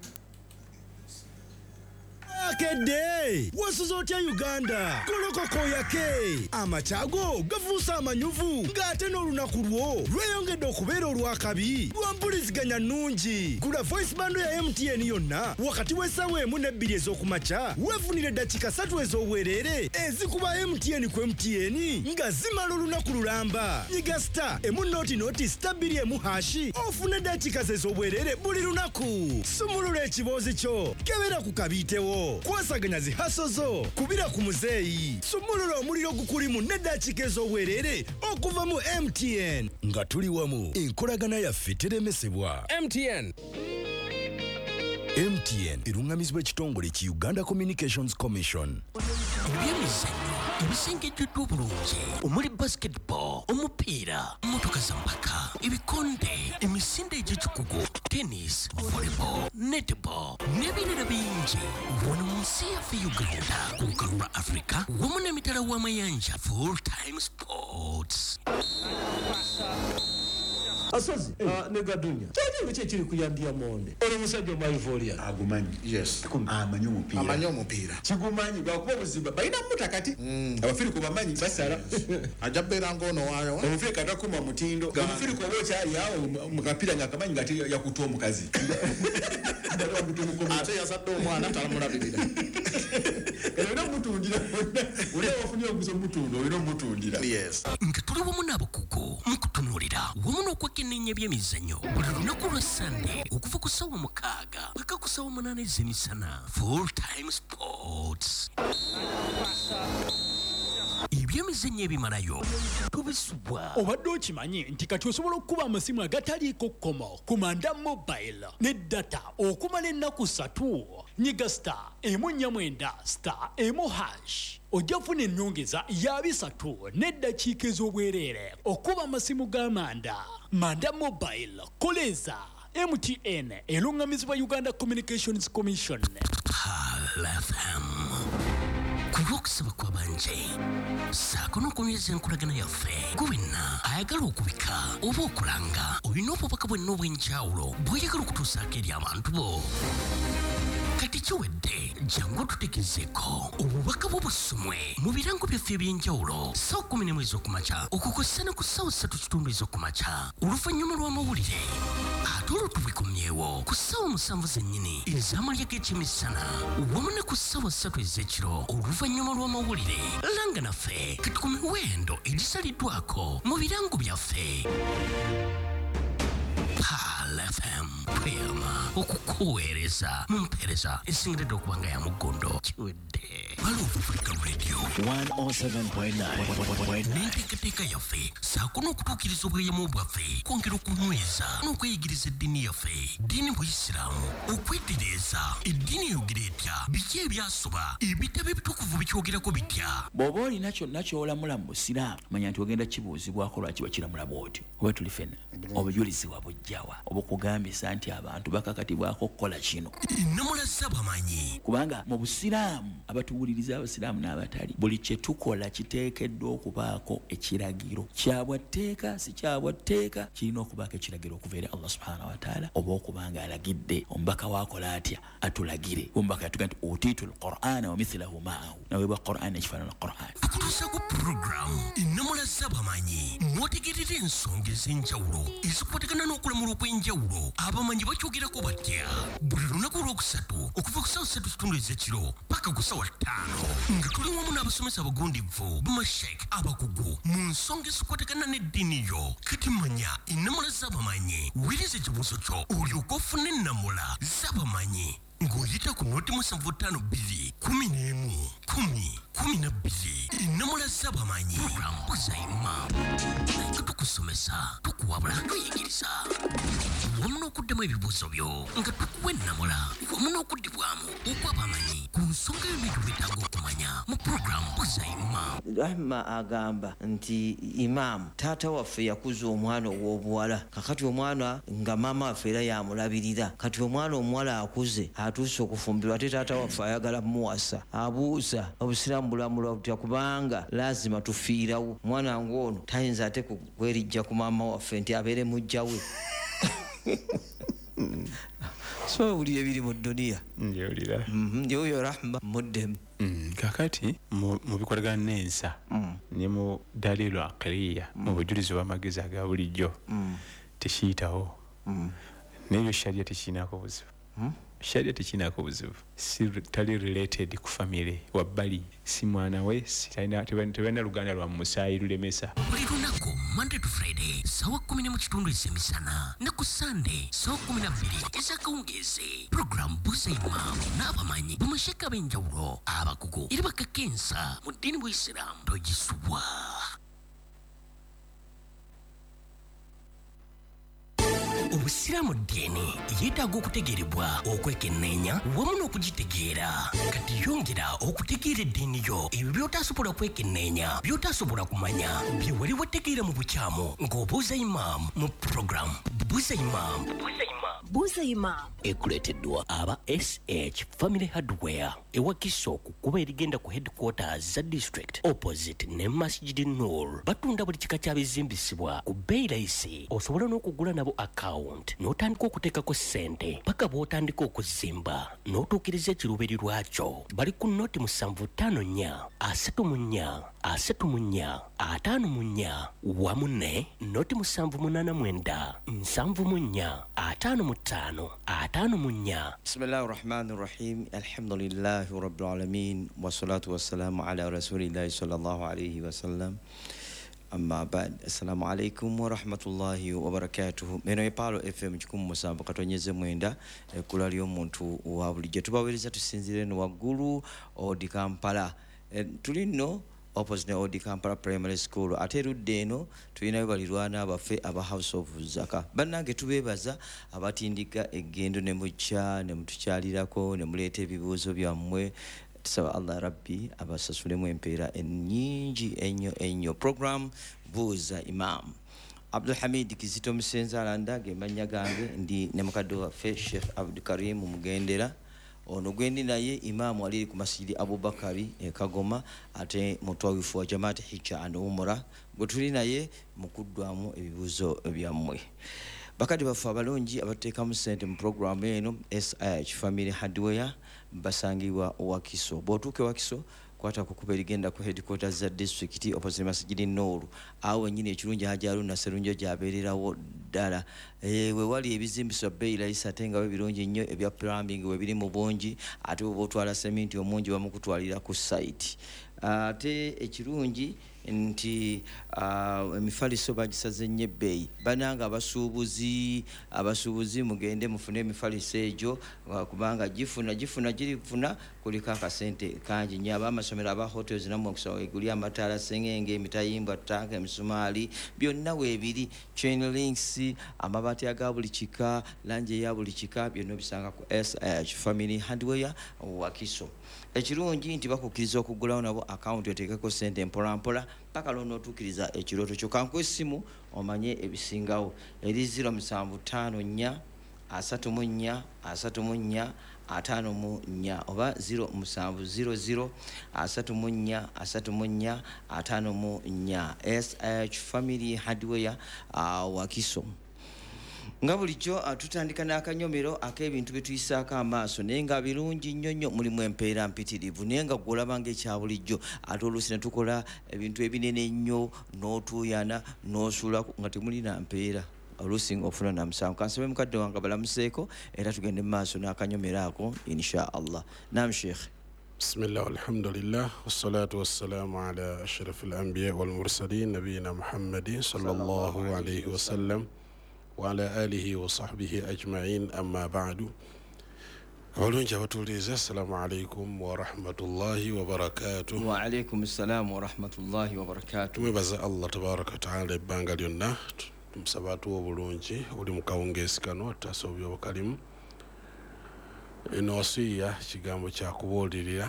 Akedde wasuzo tya Uganda kolokoko yake amachago gavusa amanyuvu ngate n'olunaku lwo lweyongedde okubeera olwakabi lwampuliziganya nnungi gula voice bando ya MTN yonna wakati w'essaawa 1 ne 2 ez'okumakya weefunire dakika 3 ez'obwereere ezikuba MTN ku MTN nga zimala olunaku lulamba nyiga star emunooti star 2 hashi ofune dakika ez'obwereere buli lunaku sumulula ekiboozi kyo kebera ku kabiitewo kwasaganya zihaso zo kubira ku muzeeyi sumulula omuliro gukulimu n'eddakiika ez'obwerere okuva mu MTN nga tuli wamu enkolagana yaffe teremesebwa. MTN erungamizibwa ekitongole ki Uganda Communications Commission. Ebyemizannyo ebisengejjeddwa obulungi omuli basketball, omupiira, mmotoka za mpaka, ebikonde, emisinde egy'ekikugu, tennis, volleyball, netball n'ebirala bingi wano mu nsi yaffe Uganda ku lukalu lwa Africa wamu n'emitala w'amayanja Full Time Sports. Asozi negadunya tani biche kiri kuyandia monde ono musajja omaivoria agumanyi yes amanyi omupiira kigumanyi bakuba buziba balina mutakati abafiri ku bamanyi basala ajabera ngono wayo omufiri katakuma mutindo omufiri ko bocha yawo mukapira ngakamanyi ngati yakutwa omukazi ate yasadde omwana talamulabirira era mutundira ule wafunye okuzo mutundo ero mutundira yes nga tuli wamu n'abakugu mukutunulira wamu n'okwekenneenya by'emizannyo buli lunaku lwa Sunday okuva ku ssaawa 6 paka ku ssaawa 8 ez'emisana. Full Time Sports. Ebyemizannyo ebimalayo tubisubwa. Obadde okimanyi nti kati osobola okuba amasimu agataliiko kkomo ku Manda Mobile ne data okumala ennaku 3. Nyiga *149*1#. Ojja kufuna ennyongeza ya 3 n'eddakiika ez'obwereere okuba amasimu ga Manda Mobile. Koleza MTN erungamizibwa Uganda Communications Commission. Kulokusaba kwa banje saako n'okunyweza enkolagana yaffe gwenna ayagala okubika oba okulanga olina obubaka bwenna obw'enjawulo bw'oyagala okutuusaako eri abantu bo. Kati kiwedde jangu tutegezeeko obubaka bw'obusumwe mu birango byaffe eby'enjawulo ssaawa 11 ez'okumakya okukozesana ku ssaawa 3 ez'okumakya oluvannyuma lw'amawulire ate olwo tubikomyewo ku ssaawa 7 zennyini ez'amalya g'ekyemisana wamu ne ku ssaawa 3 ez'ekiro oluvannyuma lw'amawulire. Langa naffe kati ku miwendo egisaliddwako mu birango byaffe. FM Prima okukuweereza mu mpeereza esingiridde okubanga ya mugondo kiwedde Malufu Africa Radio 107.9 n'enteekateeka yaffe saako n'okutuukiriza obweyamo bwaffe kwongera okunyweza n'okweyigiriza eddiini yaffe ddiini Buisiraamu okwetereeza eddiini eyogera etya biki ebyasoba ebitabo ebitukuvu bikyogerako bitya. Bw'oba olina kyonna ky'olamula mu Busiraamu manya nti ogenda kibuuzibwako lwaki bakiramula bw'otyo oba tuli ffenna obujulizi wabujjawa obukugambisa nti abantu bakakatibwako okukola kino. Namulaza bamanyi kubanga mu Busiraamu abatuwuliriza Abasiraamu n'abatali buli kye tukola kiteekeddwa okubaako ekiragiro kyabwatteeka si kyabwatteeka kirina okubaako ekiragiro okuva eri Allah subhanahu wa ta'ala oba okubanga alagidde omubaka waakola atya atulagire omubaka yatuga nti utiitu al-Qur'ana wa mithlahu ma'ahu naweebwa Qur'an ekifaanana Qur'an. tukutuusa ku programu Namulaza bamanyi mwotegerera ensonga ez'enjawulo ezikwatagana n'okulamula okw'enjawulo abamanyi bakyogerako batya buli lunaku olwokusatu okuva ku ssaawa 3 ez'ekiro paka ku ssaawa 5 nga tuli wamu n'abasomesa abagundivu bamashek abakugu mu nsonga ezikwatagana n'eddiini yo. Kati manya Namulaza bamanyi wiriza ekibuuzo kyo olyoka ofune ennamula z'abamanyi ng'oyita ku 0752 Namulaza bamanyi Buzaima tukusomesa tukuwabula tuyigiriza wamu n'okuddemu ebibuuzo byo nga tukuwa ennamula wamu n'okuddibwamu okwabamanyi ku nsonga y'ebintu byetaaga okumanya mu programu Buzaima. Rahma agamba nti Imam taata waffe yakuza omwana ow'obuwala kakati omwana nga maama waffe era yamulabirira kati omwana omuwala akuze atuuse okufumbirwa ate taata waffe ayagala muwasa abuuza Obusiraamu bulamula butya kubanga lazima tufiirawo omwana ng'ono tayinza ate kwerijja ku maama waffe nti abeere mujja we. So buli ebiri mu dunia njewulira njoyo Rahma muddemu kakati mu bikolagana n'ensa ne mu dalilu aqliya mu bujulizi bw'amagezi aga bulijjo tekiyitawo n'ebyo sharia tekirinako buzibu sharia tekinako buzibu si tali related ku family wabbali si mwana we tebalina luganda lwa musaayi lulemesa buli lunaku Monday to Friday sawa 10 ezemisana ne ku Sunday sawa 12 ezakawungezi program Buza Imam n'abamanyi bamasheka b'enjawulo abakugu eri bakakensa mu ddiini bw'Isiraamu togisubwa. Obusiraamu ddiini yeetaaga okutegeerebwa okwekenneenya wamu n'okugitegeera kati yongera okutegeera eddiini yo ebyo by'otaasobola kwekenneenya by'otaasobola kumanya bye wali wategeera mu bukyamu ng'obuuza Imam mu program Buza Imam. Buza Imam ekuleeteddwa aba SH Family Hardware ewakiso ku kuba erigenda ku headquarters za district opposite ne Masjid Noor. Batunda buli kika kyabizimbisibwa ku bbeeyi layisi, osobola n'okugula nabo account n'otandika okuteekako ssente paka bw'otandika okuzimba n'otuukiriza ekirubiri lwakyo. Bali ku noti 754 34 34 54 wamu ne noti 789 74 55 54. Bismillahir Rahmanir Rahim. Alhamdulillahi Rabbil Alamin wassalatu wassalamu ala Rasulillahi sallallahu alayhi wa sallam. Amma ba'd. Assalamu alaikum wa rahmatullahi wa barakatuh. Meno epalo FM 17 katonyeze mwenda kula lyo muntu wa bulijjo tubawereza tusinzire no waggulu odi Kampala. Tulino opposite odi Kampala Primary School ate erudde eno tulina balirwana abaffe aba House of Zaka. Bannange tubebaza abatindika eggendo ne mucha ne mutukyalirako ne muleeta ebibuuzo byammwe. Tusaba Allah Rabbi abasasulemu empeera ennyingi ennyo. Program Buza Imam. Abdul Hamid Kizito Musenza alanda gemanya gange ndi ne mukadde waffe Sheikh Abdul Karim Mugendera. Ono gwendi naye Imam aliri ku Masjidi Abubakari Kagoma ate mutwawifu wa Jamaat Hijja and Umrah gwe tuli naye mukuddwamu ebibuuzo byammwe. Bakati bafu abalungi abateekamu ssente mu programu eno SH Family Hardware basangibwa Wakiso. Bw'otuuka Wakiso kwata kukuba erigenda ku headquarters za district opposite Masjidi Noor awo nyine ekirungi Hajaruna Serunjo gyabeererawo ddala. We wali ebizimbiswa bbeeyi layisi ate nga birungi nnyo ebya plumbing we biri mu bungi ate oba otwala seminti omungi bamukutwalira ku site. Ate ekirungi nti emifaliso bagisaze nnyo ebbeeyi. Bananga abasuubuzi mugende mufune emifaliso egyo kubanga gifuna girifuna kuliko akasente kangi nnyo. Abamasomero aba hotels namwe okusobola eguli amataala sengenge emitayimbwa tanka emisumaali byonna weebiri chain links amabaati aga buli kika langi eya buli kika byonna bisanga ku SH Family Hardware Wakiso. Ekirungi nti bakukkiriza okugulawo nabo account oteekeko ssente mpolampola paka lono otuukiriza ekirooto kyo. Kanku essimu omanye ebisingawo eri 0754 34 34 54 oba 0700 34 34 54 SH Family Hardware Wakiso. Nga bulijjo tutandika n'akanyomero ak'ebintu bye tuyisaako amaaso naye nga birungi nnyo mulimu empeera mpitirivu naye nga gw'olabanga ekya bulijjo ate oluusi ne tukola ebintu ebinene ennyo n'otuuyana n'osuula nga temulina mpeera oluusi ng'ofuna na musango. Kansabe mukadde wange balamuseeko era tugende mu maaso n'akanyomero ako insha Allah. Naam Sheikh. Bismillah walhamdulillah wassalatu wassalamu ala ashrafil anbiya wal mursalin nabiyina Muhammadin sallallahu alayhi wa sallam wa ala alihi wa sahbihi ajma'in amma ba'du. Abalungi abatuulize assalamu alaikum wa rahmatullahi wa barakatuh. Wa alaikum assalam wa rahmatullahi wa barakatuh. Tumwebaza Allah tabaraka wa ta'ala ebbanga lyonna tumusaba atuwa obulungi oli mu kawungeezi kano atasobya obukalimu. Eno wasiya kigambo kya kubuulirira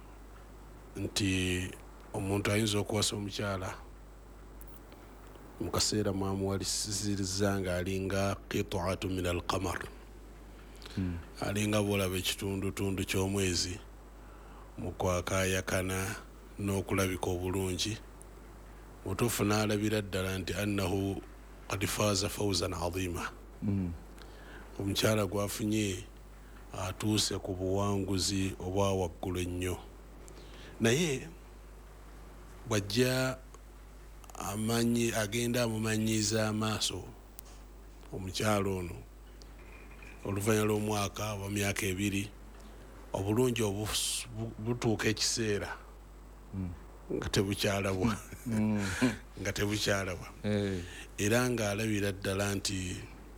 nti omuntu ayinza okuwasa omukyala mu kaseera mwamuwalisiziriza nga alinga qit'atu min al-qamar. Alinga bw'olaba ekitundutundu ky'omwezi mu kwakaayakana n'okulabika obulungi. Mutuufu n'alabira ddala nti annahu qad faaza fawzan azima. Omukyala gwafunye atuuse ku buwanguzi obwa waggulu ennyo. Naye bw'ajja agenda amumanyiiza amaaso omukyala ono oluvannyuma lw'omwaka oba myaka ebiri obulungi butuuka ekiseera nga tebukyalabwa nga tebukyalabwa era ng'alabira ddala nti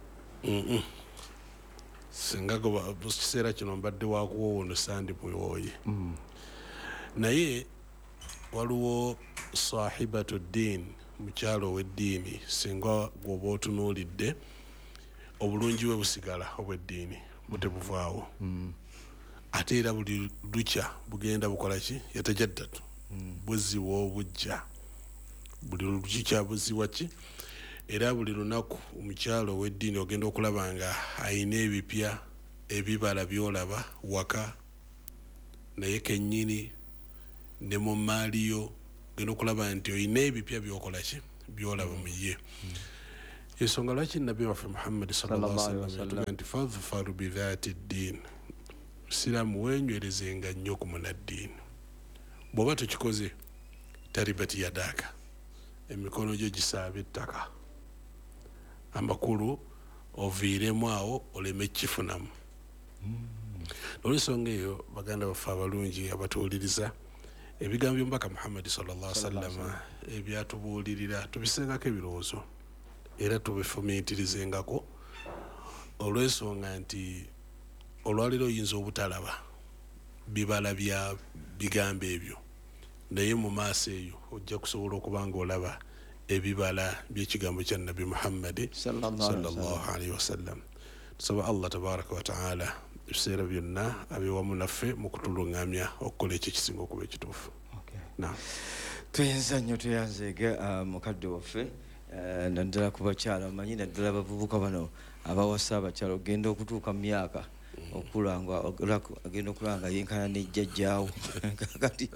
singa kiseera kino mbadde wakuwoono sandi muwooye naye waliwo sahibatu ddiini mukyalo ow'eddiini singa gwoba otunuulidde obulungi bwe busigala obw'eddiini butebuvaawo ate era buli lukya bugenda bukola ki yatajaddatu buziwa obujja buli lukya buziwa ki era buli lunaku omukyalo ow'eddiini ogenda okulaba nga ayina ebipya ebibala byolaba waka naye kennyini ne mu maaliyo genda okulaba nti oyina ebipya byokola ki byolaba mu ye ensonga lwaki nabbi waffe muhammadi sallallahu alaihi wasallam yatuga nti fadhfaru bidhati ddiin siraamu wenywerezenga nnyo ku munaddiini bw'oba tukikoze taribati yadaaka emikono gyo gisaaba ettaka amakulu oviiremu awo oleme kifunamu olw'ensonga eyo baganda baffe abalungi abatuwuliriza ebigambo by'omubaka muhammadi sallallahu alaihi wasallam ebyatubuulirira tubisengako ebirowoozo era tubifumiitirizengako olw'ensonga nti olwaliro oyinza obutalaba bibala bya bigambo ebyo naye mu maaso eyo ojja kusobola okuba nga olaba ebibala by'ekigambo kya nabbi muhammadi sallallahu alaihi wasallam tusaba allah tabaraka wa taala ebiseera byonna abewamu naffe mu kutuluŋŋamya okukola ekyo ekisinga okuba ekituufu tuyinza nnyo tuyanzeega mukadde waffe naddala ku bakyala manyi naddala abavubuka bano abawasa abakyala ogenda okutuuka mu myaka okulanga agenda okulanga yenkana nejjajjaawo kati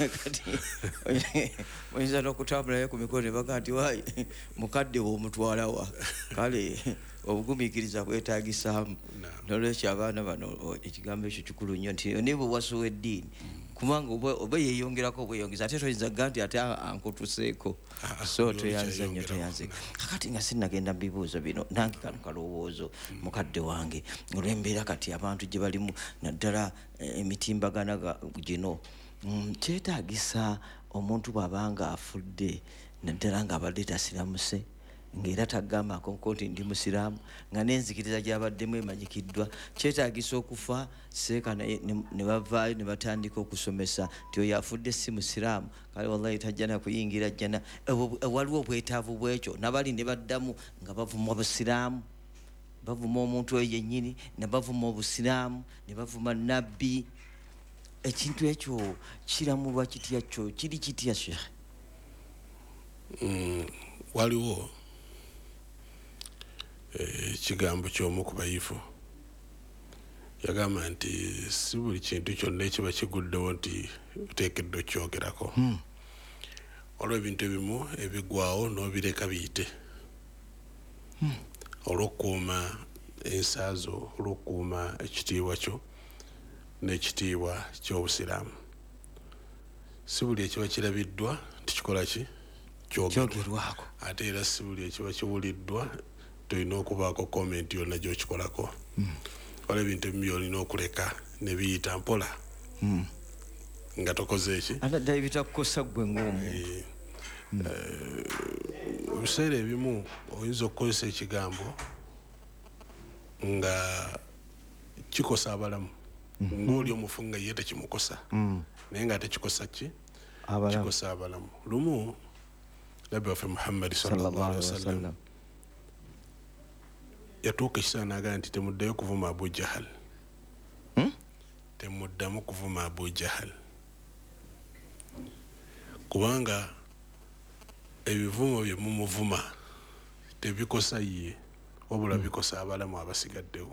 oyinza n'okutambulayo ku mikono ne baga nti wayi mukadde w'omutwalawa kale obugumiikiriza kwetaagisaamu nolwekyo abaana bano ekigambo ekyo kikulu nnyo nti ne bwe wasuwa eddiini kubanga oba yeyongerako obweyongeza ate toyinza ga nti ate ankutuseeko so toyanza nnyo toyanze kakati nga sinnagenda mubibuuzo bino nange kano kalowoozo mukadde wange olw'embeera kati abantu gye balimu naddala emitimbagana gino kyetaagisa omuntu bw'abanga afudde naddala ng'abadde tasiramuse ng'era tagambako nti ndi musiraamu nga n'enzikiriza gy'abaddemu emanyikiddwa kyetaagisa okufa seeka ne bavaayo ne batandika okusomesa nti oyo afudde si musiraamu kale wallahi tajja nakuyingira jjana waliwo obwetaavu bwekyo nabali ne baddamu nga bavuma busiraamu bavuma omuntu oyo yennyini ne bavuma obusiraamu ne bavuma nabbi ekintu ekyo kiramulwa kitya kyo kiri kitya shekhe waliwo ekigambo ky'omu ku bayivu yagamba nti si buli kintu kyonna ekiba kiguddewo nti oteekeddwa okyogerako waliwo ebintu ebimu ebiggwawo n'obireka biyite olw'okukuuma ensaazo olw'okukuuma ekitiibwa kyo n'ekitiibwa ky'obusiraamu si buli ekiba kirabiddwa tikikola ki kyogerwako ate era si buli ekiba kiwuliddwa tulina okubaako komenti yonna gyokikolako waliwo ebintu ebimu byolina okuleka ne biyita mpola nga tokoze eki ddala ebitakukosa ggwe ng'omuntu ebiseera ebimu oyinza okukozesa ekigambo nga kikosa abalamu ng'oli omufu nga ye tekimukosa naye nga ate kikosa ki kikosa abalamu lumu nabbi waffe muhammadi sallallahu alaihi wasallam yatuuka ekiseera n'agamba nti temuddayo kuvuma abu jahal temuddamu kuvuma abu jahal kubanga ebivumo bye mumuvuma tebikosa ye wabula bikosa abalamu abasigaddewo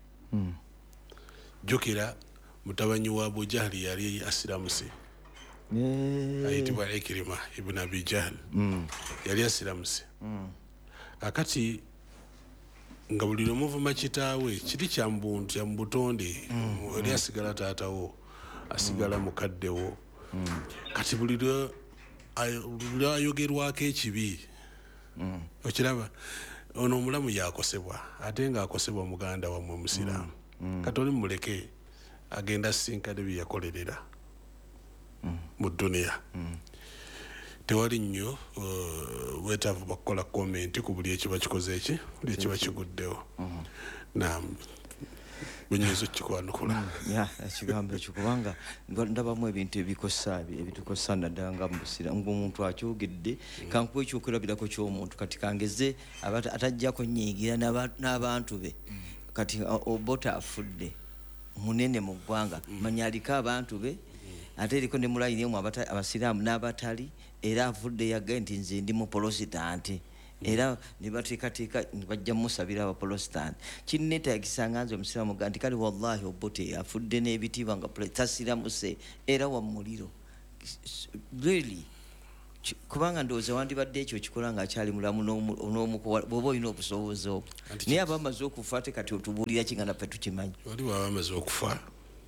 jjukira mutabanyi wa abu jahali yali asiramuse ayitibwa Ikirima ibn Abi Jahl yali asiramuse akati nga buli lumuvuma kitaawe kiri kyambuntu kyambutonde yali asigala taatawo asigala mukaddewo kati buli ayogerwako ekibi okiraba ono omulamu yakosebwa ate nga akosebwa muganda wammwe musiraamu katoli muleke agenda sinkade bye yakolerera mu duniya tewali nnyo wetaavu bakukola komenti ku buli ekiba kikoze eki buli ekiba kiguddewo naam bunyizo kikwanukula ekigambo ekyo kubanga ndabamu ebintu ebitukosa naddala nga mubusira ng'omuntu akyogedde kankuba ekyokulabirako ky'omuntu kati kangeze atajjako nyiigira n'abantu be kati obota afudde munene mu ggwanga manya aliko abantu be ate eriko ne mulayini emu abasiraamu n'abatali era avudde yagaye nti nze ndi mupolisitanti era nibateekateeka nibajja musabira abapolositanti kinneetaagisa nga nze omusiraamu ga nti kale wallahi obote afudde n'ebitiibwa nga tasiramuse era wa muliro really kubanga ndowooza wandibadde ekyo kikola ng'akyali mulamu bw'oba olina obusobozi obwo naye aba amaze okufa ate kati otubuulira ki nga naffe tukimanyi wali waba amaze okufa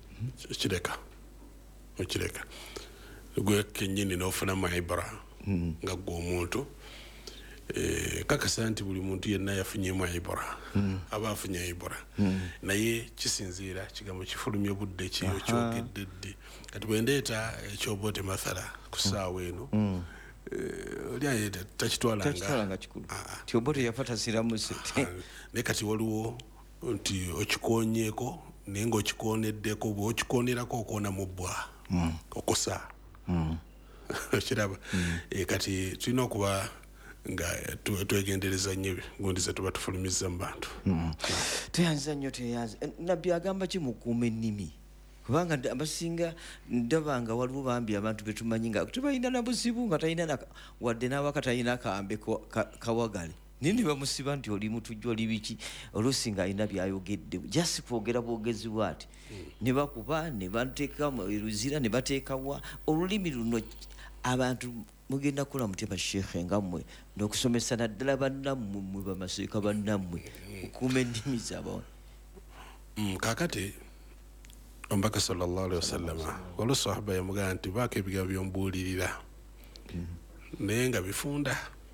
okireka gwe kennyini n'ofunamu ibra nga gwe omuntu kakasa nti buli muntu yenna yafunyemu ibra aba afunye ibra naye kisinziira kigambo kifulumya budde kiyo kyogedde ddi kati bwendeeta ekyobote mathala ku ssaawa eno oli takitwalanga kikulu ti obote yafa tasiramuse naye kati waliwo nti okikonyeeko naye ng'okikoneddeko bw'okikonerako okoona mu bbwa okusa okiraba kati tulina okuba nga twegendereza nnyo gundi ze tuba tufulumiza mu bantu teyanza nnyo teyanza nabbi agamba ki mukuuma ennimi kubanga abasinga ndaba nga waliwo bambi abantu betumanyi nga tebalina na buzibu nga talina wadde n'awaka talina kambe kawagale naye ne bamusiba nti oli mutujja oli biki oluusi ng'alina byayogedde jasi kwogera bwogezi bwati ne bakuba ne bateeka eruzira ne bateekawa olulimi luno abantu mugenda kukola mutema sheekhe ngammwe n'okusomesa naddala bannammwe mwe bamaseeka bannammwe okuuma ennimi zaabwe kaakati omubaka sallallahu alaihi wasallama waliwo sahaba yamugamba nti baako ebigambo by'omubuulirira naye nga bifunda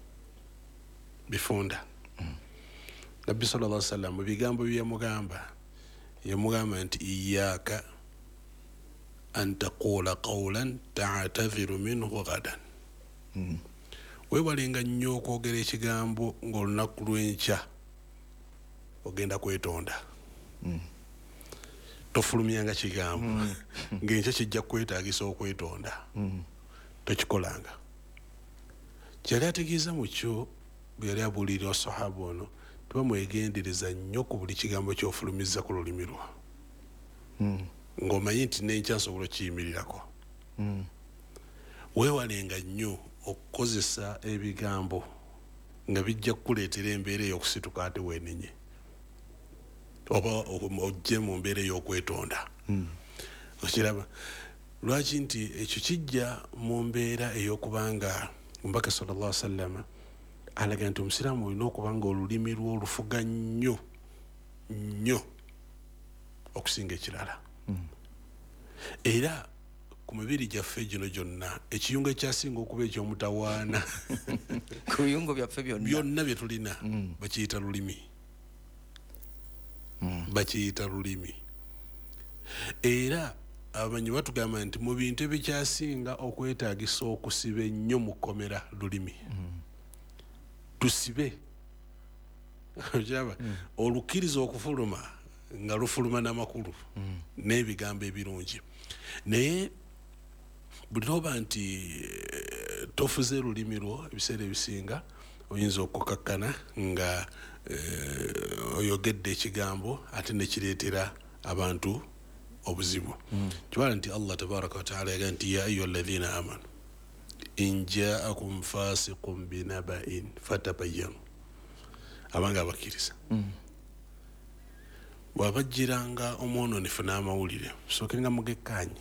nabbi sallallahu alaihi wasallam mu bigambo yamugamba nti iyaaka an taqula qawlan ta'tadhiru minhu gadan weewalenga nnyo okwogera ekigambo ng'olunaku lw'enkya ogenda kwetonda tofulumyanga kigambo ng'enkya kijja kwetaagisa okwetonda tokikolanga kyali ategeeza mu kyo bwe yali abuulirira sahaba ono tuba mwegendereza nnyo ku buli kigambo ky'ofulumiza ku lulimi lwo ng'omanyi nti n'enkya nsobola okiyimirirako weewalenga nnyo okukozesa ebigambo nga bijja kukuleetera embeera ey'okusituka ate weenenye oba ojje mu mbeera ey'okwetonda okiraba lwaki nti ekyo kijja mu mbeera ey'okubanga omubaka sallallahu alaihi wasallama alaga nti omusiraamu olina okuba nga olulimi lwo olufuga nnyo okusinga ekirala era ku mibiri gyaffe gino gyonna ekiyungo ekyasinga okuba eky'omutawaana ku biyungo byaffe byonna bye tulina bakiyita lulimi era abamanyi batugamba nti mu bintu ebikyasinga okwetaagisa okusiba ennyo mu kkomera lulimi tusibe olukkiriza okufuluma nga lufuluma n'amakulu n'ebigambo ebirungi naye buli lwoba nti tofuze lulimi lwo ebiseera ebisinga oyinza okukakkana nga oyogedde ekigambo ate nekireetera abantu obuzibu kibala nti Allah tabaraka wataala yaga nti ya ayuha alladhina amanu in jaakum fasiqun binaba'in fatabayyanu abanga abakkiriza bwabajjiranga omwononefu n'amawulire sookenga mugekkaanye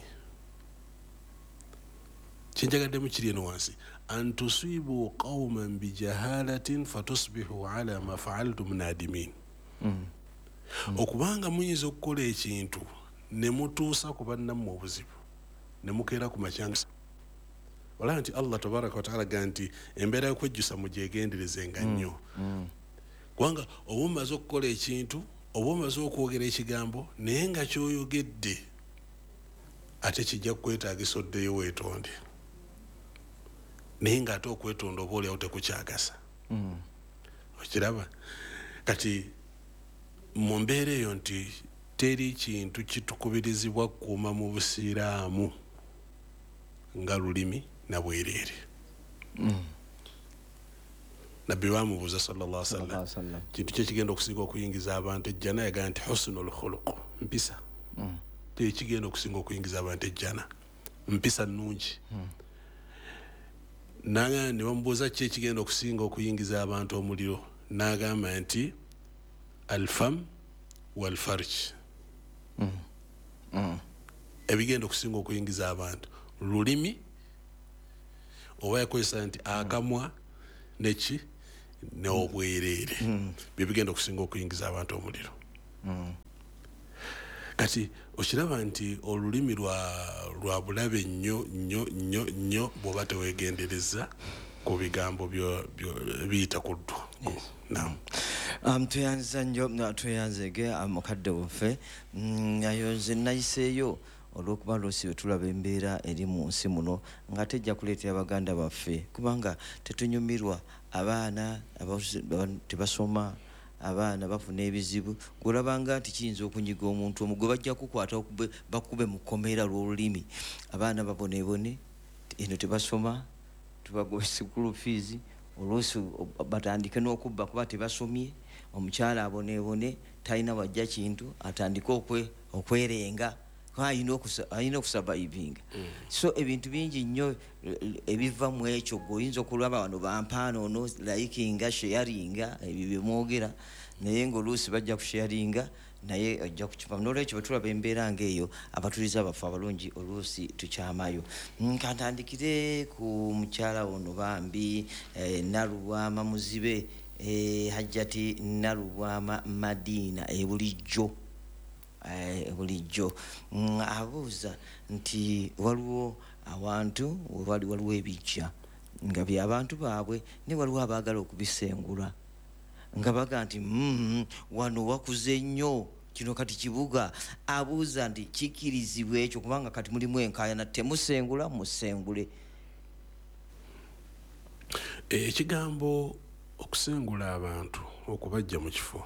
kyenjagaddemu kiri eno wansi an tusibu qauman bijahalatin fatusbihu ala ma faaltum nadimin okubanga muyinza okukola ekintu ne mutuusa ku bannammwe obuzibu ne mukeera ku makyangisa olaba nti Allah tabaraka wataala ga nti embeera y'okwejjusa mugyegenderezenga nnyo kubanga oba omaze okukola ekintu oba omaze okwogera ekigambo naye nga kyoyogedde ate kijja kukwetaagisa oddeyo weetonde naye ng'ate okwetonda oba oliawo tekukyagasa okiraba kati mu mbeera eyo nti teri kintu kitukubirizibwa kukuuma mu busiraamu nga lulimi na bwereere nabbi bamubuuza sallallahu alaihi wasallam kintu kye kigenda okusinga okuyingiza abantu ejjana yagaa nti husnul khuluq mpisa kye kigenda okusinga okuyingiza abantu ejjana mpisa nnungi naga ne bamubuuza ki ekigenda okusinga okuyingiza abantu omuliro n'agamba nti alfam walfarj ebigenda okusinga okuyingiza abantu lulimi oba yakozesa nti akamwa neki n'obwereere byebigenda okusinga okuyingiza abantu omuliro kati okiraba nti olulimi lwa bulabe nnyo bw'oba teweegendereza ku bigambo biyita ku ddwa tweyanziza nnyo tweyanzege mukadde waffe ayo nze nayiseeyo olw'okuba loosi wetulaba embeera eri mu nsi muno nga tejja kuleetera baganda baffe kubanga tetunyumirwa abaana tebasoma abaana bafuna ebizibu gwolabanga nti kiyinza okunyiga omuntu omu gwe bajja kukwata bakube mu kkomera lw'olulimi abaana babonebone eno tebasoma tubagobe school fees oluusi batandike n'okubba kuba tebasomye omukyala abonebone talina wajja kintu atandike okwerenga ayina okusurvivinga so ebintu bingi nnyo ebiva mu ekyo gweoyinza okulaba wano bampaana ono likinga sharinga ebyo byemwogera naye ngaoluusi bajja kusharinga naye ojja kukivamu n'olwekyo bwetulaba embeera ngaeyo abatuliza baffe abalungi oluusi tukyamayo kantandikire ku mukyala ono bambi Nalubwama muzibe Hajjati Nalubwama Madina bulijjo abuuza nti waliwo awantu waliwo ebijja nga byabantu baabwe ne waliwo abaagala okubisengula nga baga nti wano wakuze nnyo kino kati kibuga abuuza nti kikirizibwa ekyo kubanga kati mulimu enkaayana temusengula musengule ekigambo okusengula abantu okubajja mu kifo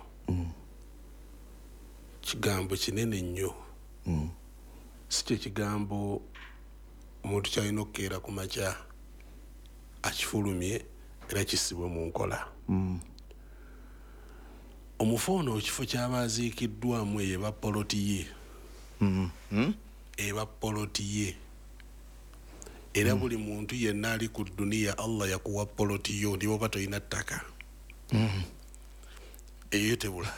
kigambo kinene nnyo si kye kigambo omuntu kyalina okukeera ku makya akifulumye era kisibwe mu nkola omufu ono ekifo ky'abaaziikiddwamu eyo eba poloti ye eba poloti ye era buli muntu yenna ali ku duniya Allah yakuwa poloti yo ndiba oba tolina ttaka eyo tebula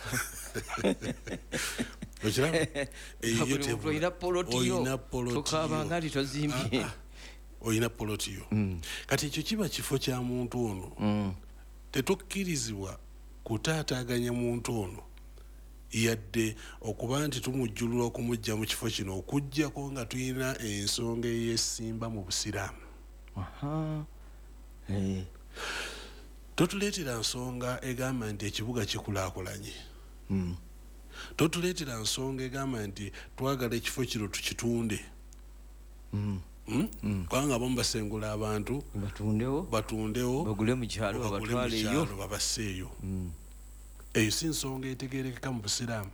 oyina poloti yo kati ekyo kiba kifo kya muntu ono tetukkirizibwa kutaataaganya muntu ono yadde okuba nti tumujjulula okumujja mu kifo kino okujjako nga tulina ensonga eyesimba mu busiraamu totuleetera nsonga egamba nti ekibuga kikulaakulanye totuleetera nsonga egamba nti twagala ekifo kino tukitunde kubanga abamu basengula abantu batundewo bagule mu kyalo babasseeyo eyo si nsonga etegerekeka mu busiraamu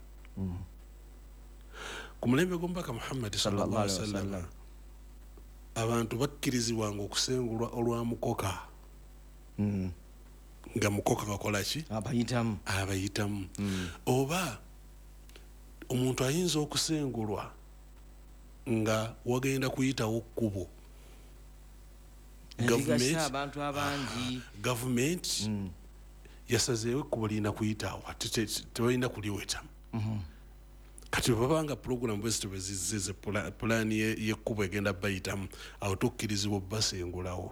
ku mulembe gw'omubaka Muhammad sallallahu alaihi wasallam abantu bakkirizibwanga okusengulwa olwa mukoka nga mukoka bakola ki abayitamu oba omuntu ayinza okusengulwa nga wagenda kuyitawo kkubo gavumenti yasazeewo ekkubo lirina kuyitawo tebalina kuliweta kati babanga pulogulamu bwezito bwezizze pulaani y'ekkubo egenda bayitamu awo tokkirizibwa basengulawo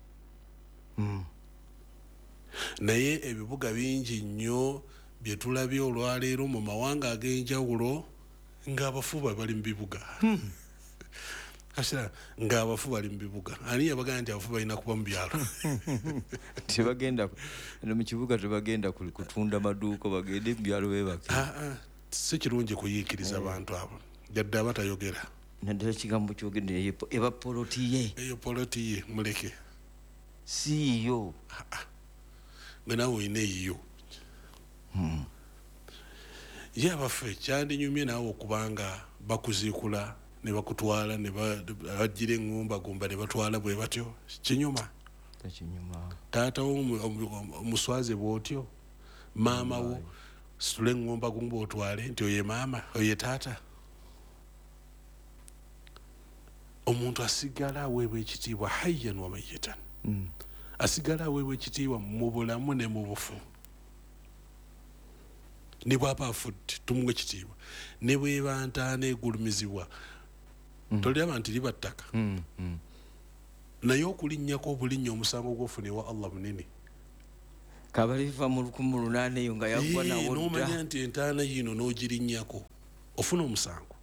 naye ebibuga bingi nnyo bye tulabye olwaleero mu mawanga ag'enjawulo ng'abafuba bali mu bibuga kasira ng'abafu bali mu bibuga ani yabagamba nti abafu balina kuba mu byalo tebagenda mu kibuga tebagenda kutunda maduuka bagende mu byalo bebake si kirungi kuyiikiriza abantu abo jadde abatayogera naddala kigambo kyogedde eba polotiye eyo polotiye muleke si yo gwe nawe olina eyiyo ye abaffe kyandinyumye naawe okubanga bakuziikula ne bakutwala ne bajjira eŋŋumbagumba ne batwala bwe batyo kinyuma taata wo omuswaze bw'otyo maama wo situla eŋŋumbagumba otwale nti oye maama oye taata omuntu asigala aweebwa ekitiibwa hayyan wa mayitan asigala aweebwa ekitiibwa mu bulamu ne mu bufu ne bw'aba afudde tumuwa ekitiibwa ne bw'eba ntaana egulumizibwa toliraba nti liba ttaka naye okulinnyako obulinnya omusango gw'ofuna ewa Allah munene kabaliva mu 18 eyo nga yagwa nawo dda n'omanya nti entaana yino n'ogirinnyako ofuna omusango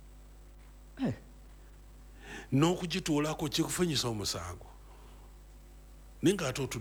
n'okugituulako kikufunyisa omusango naye ng'ate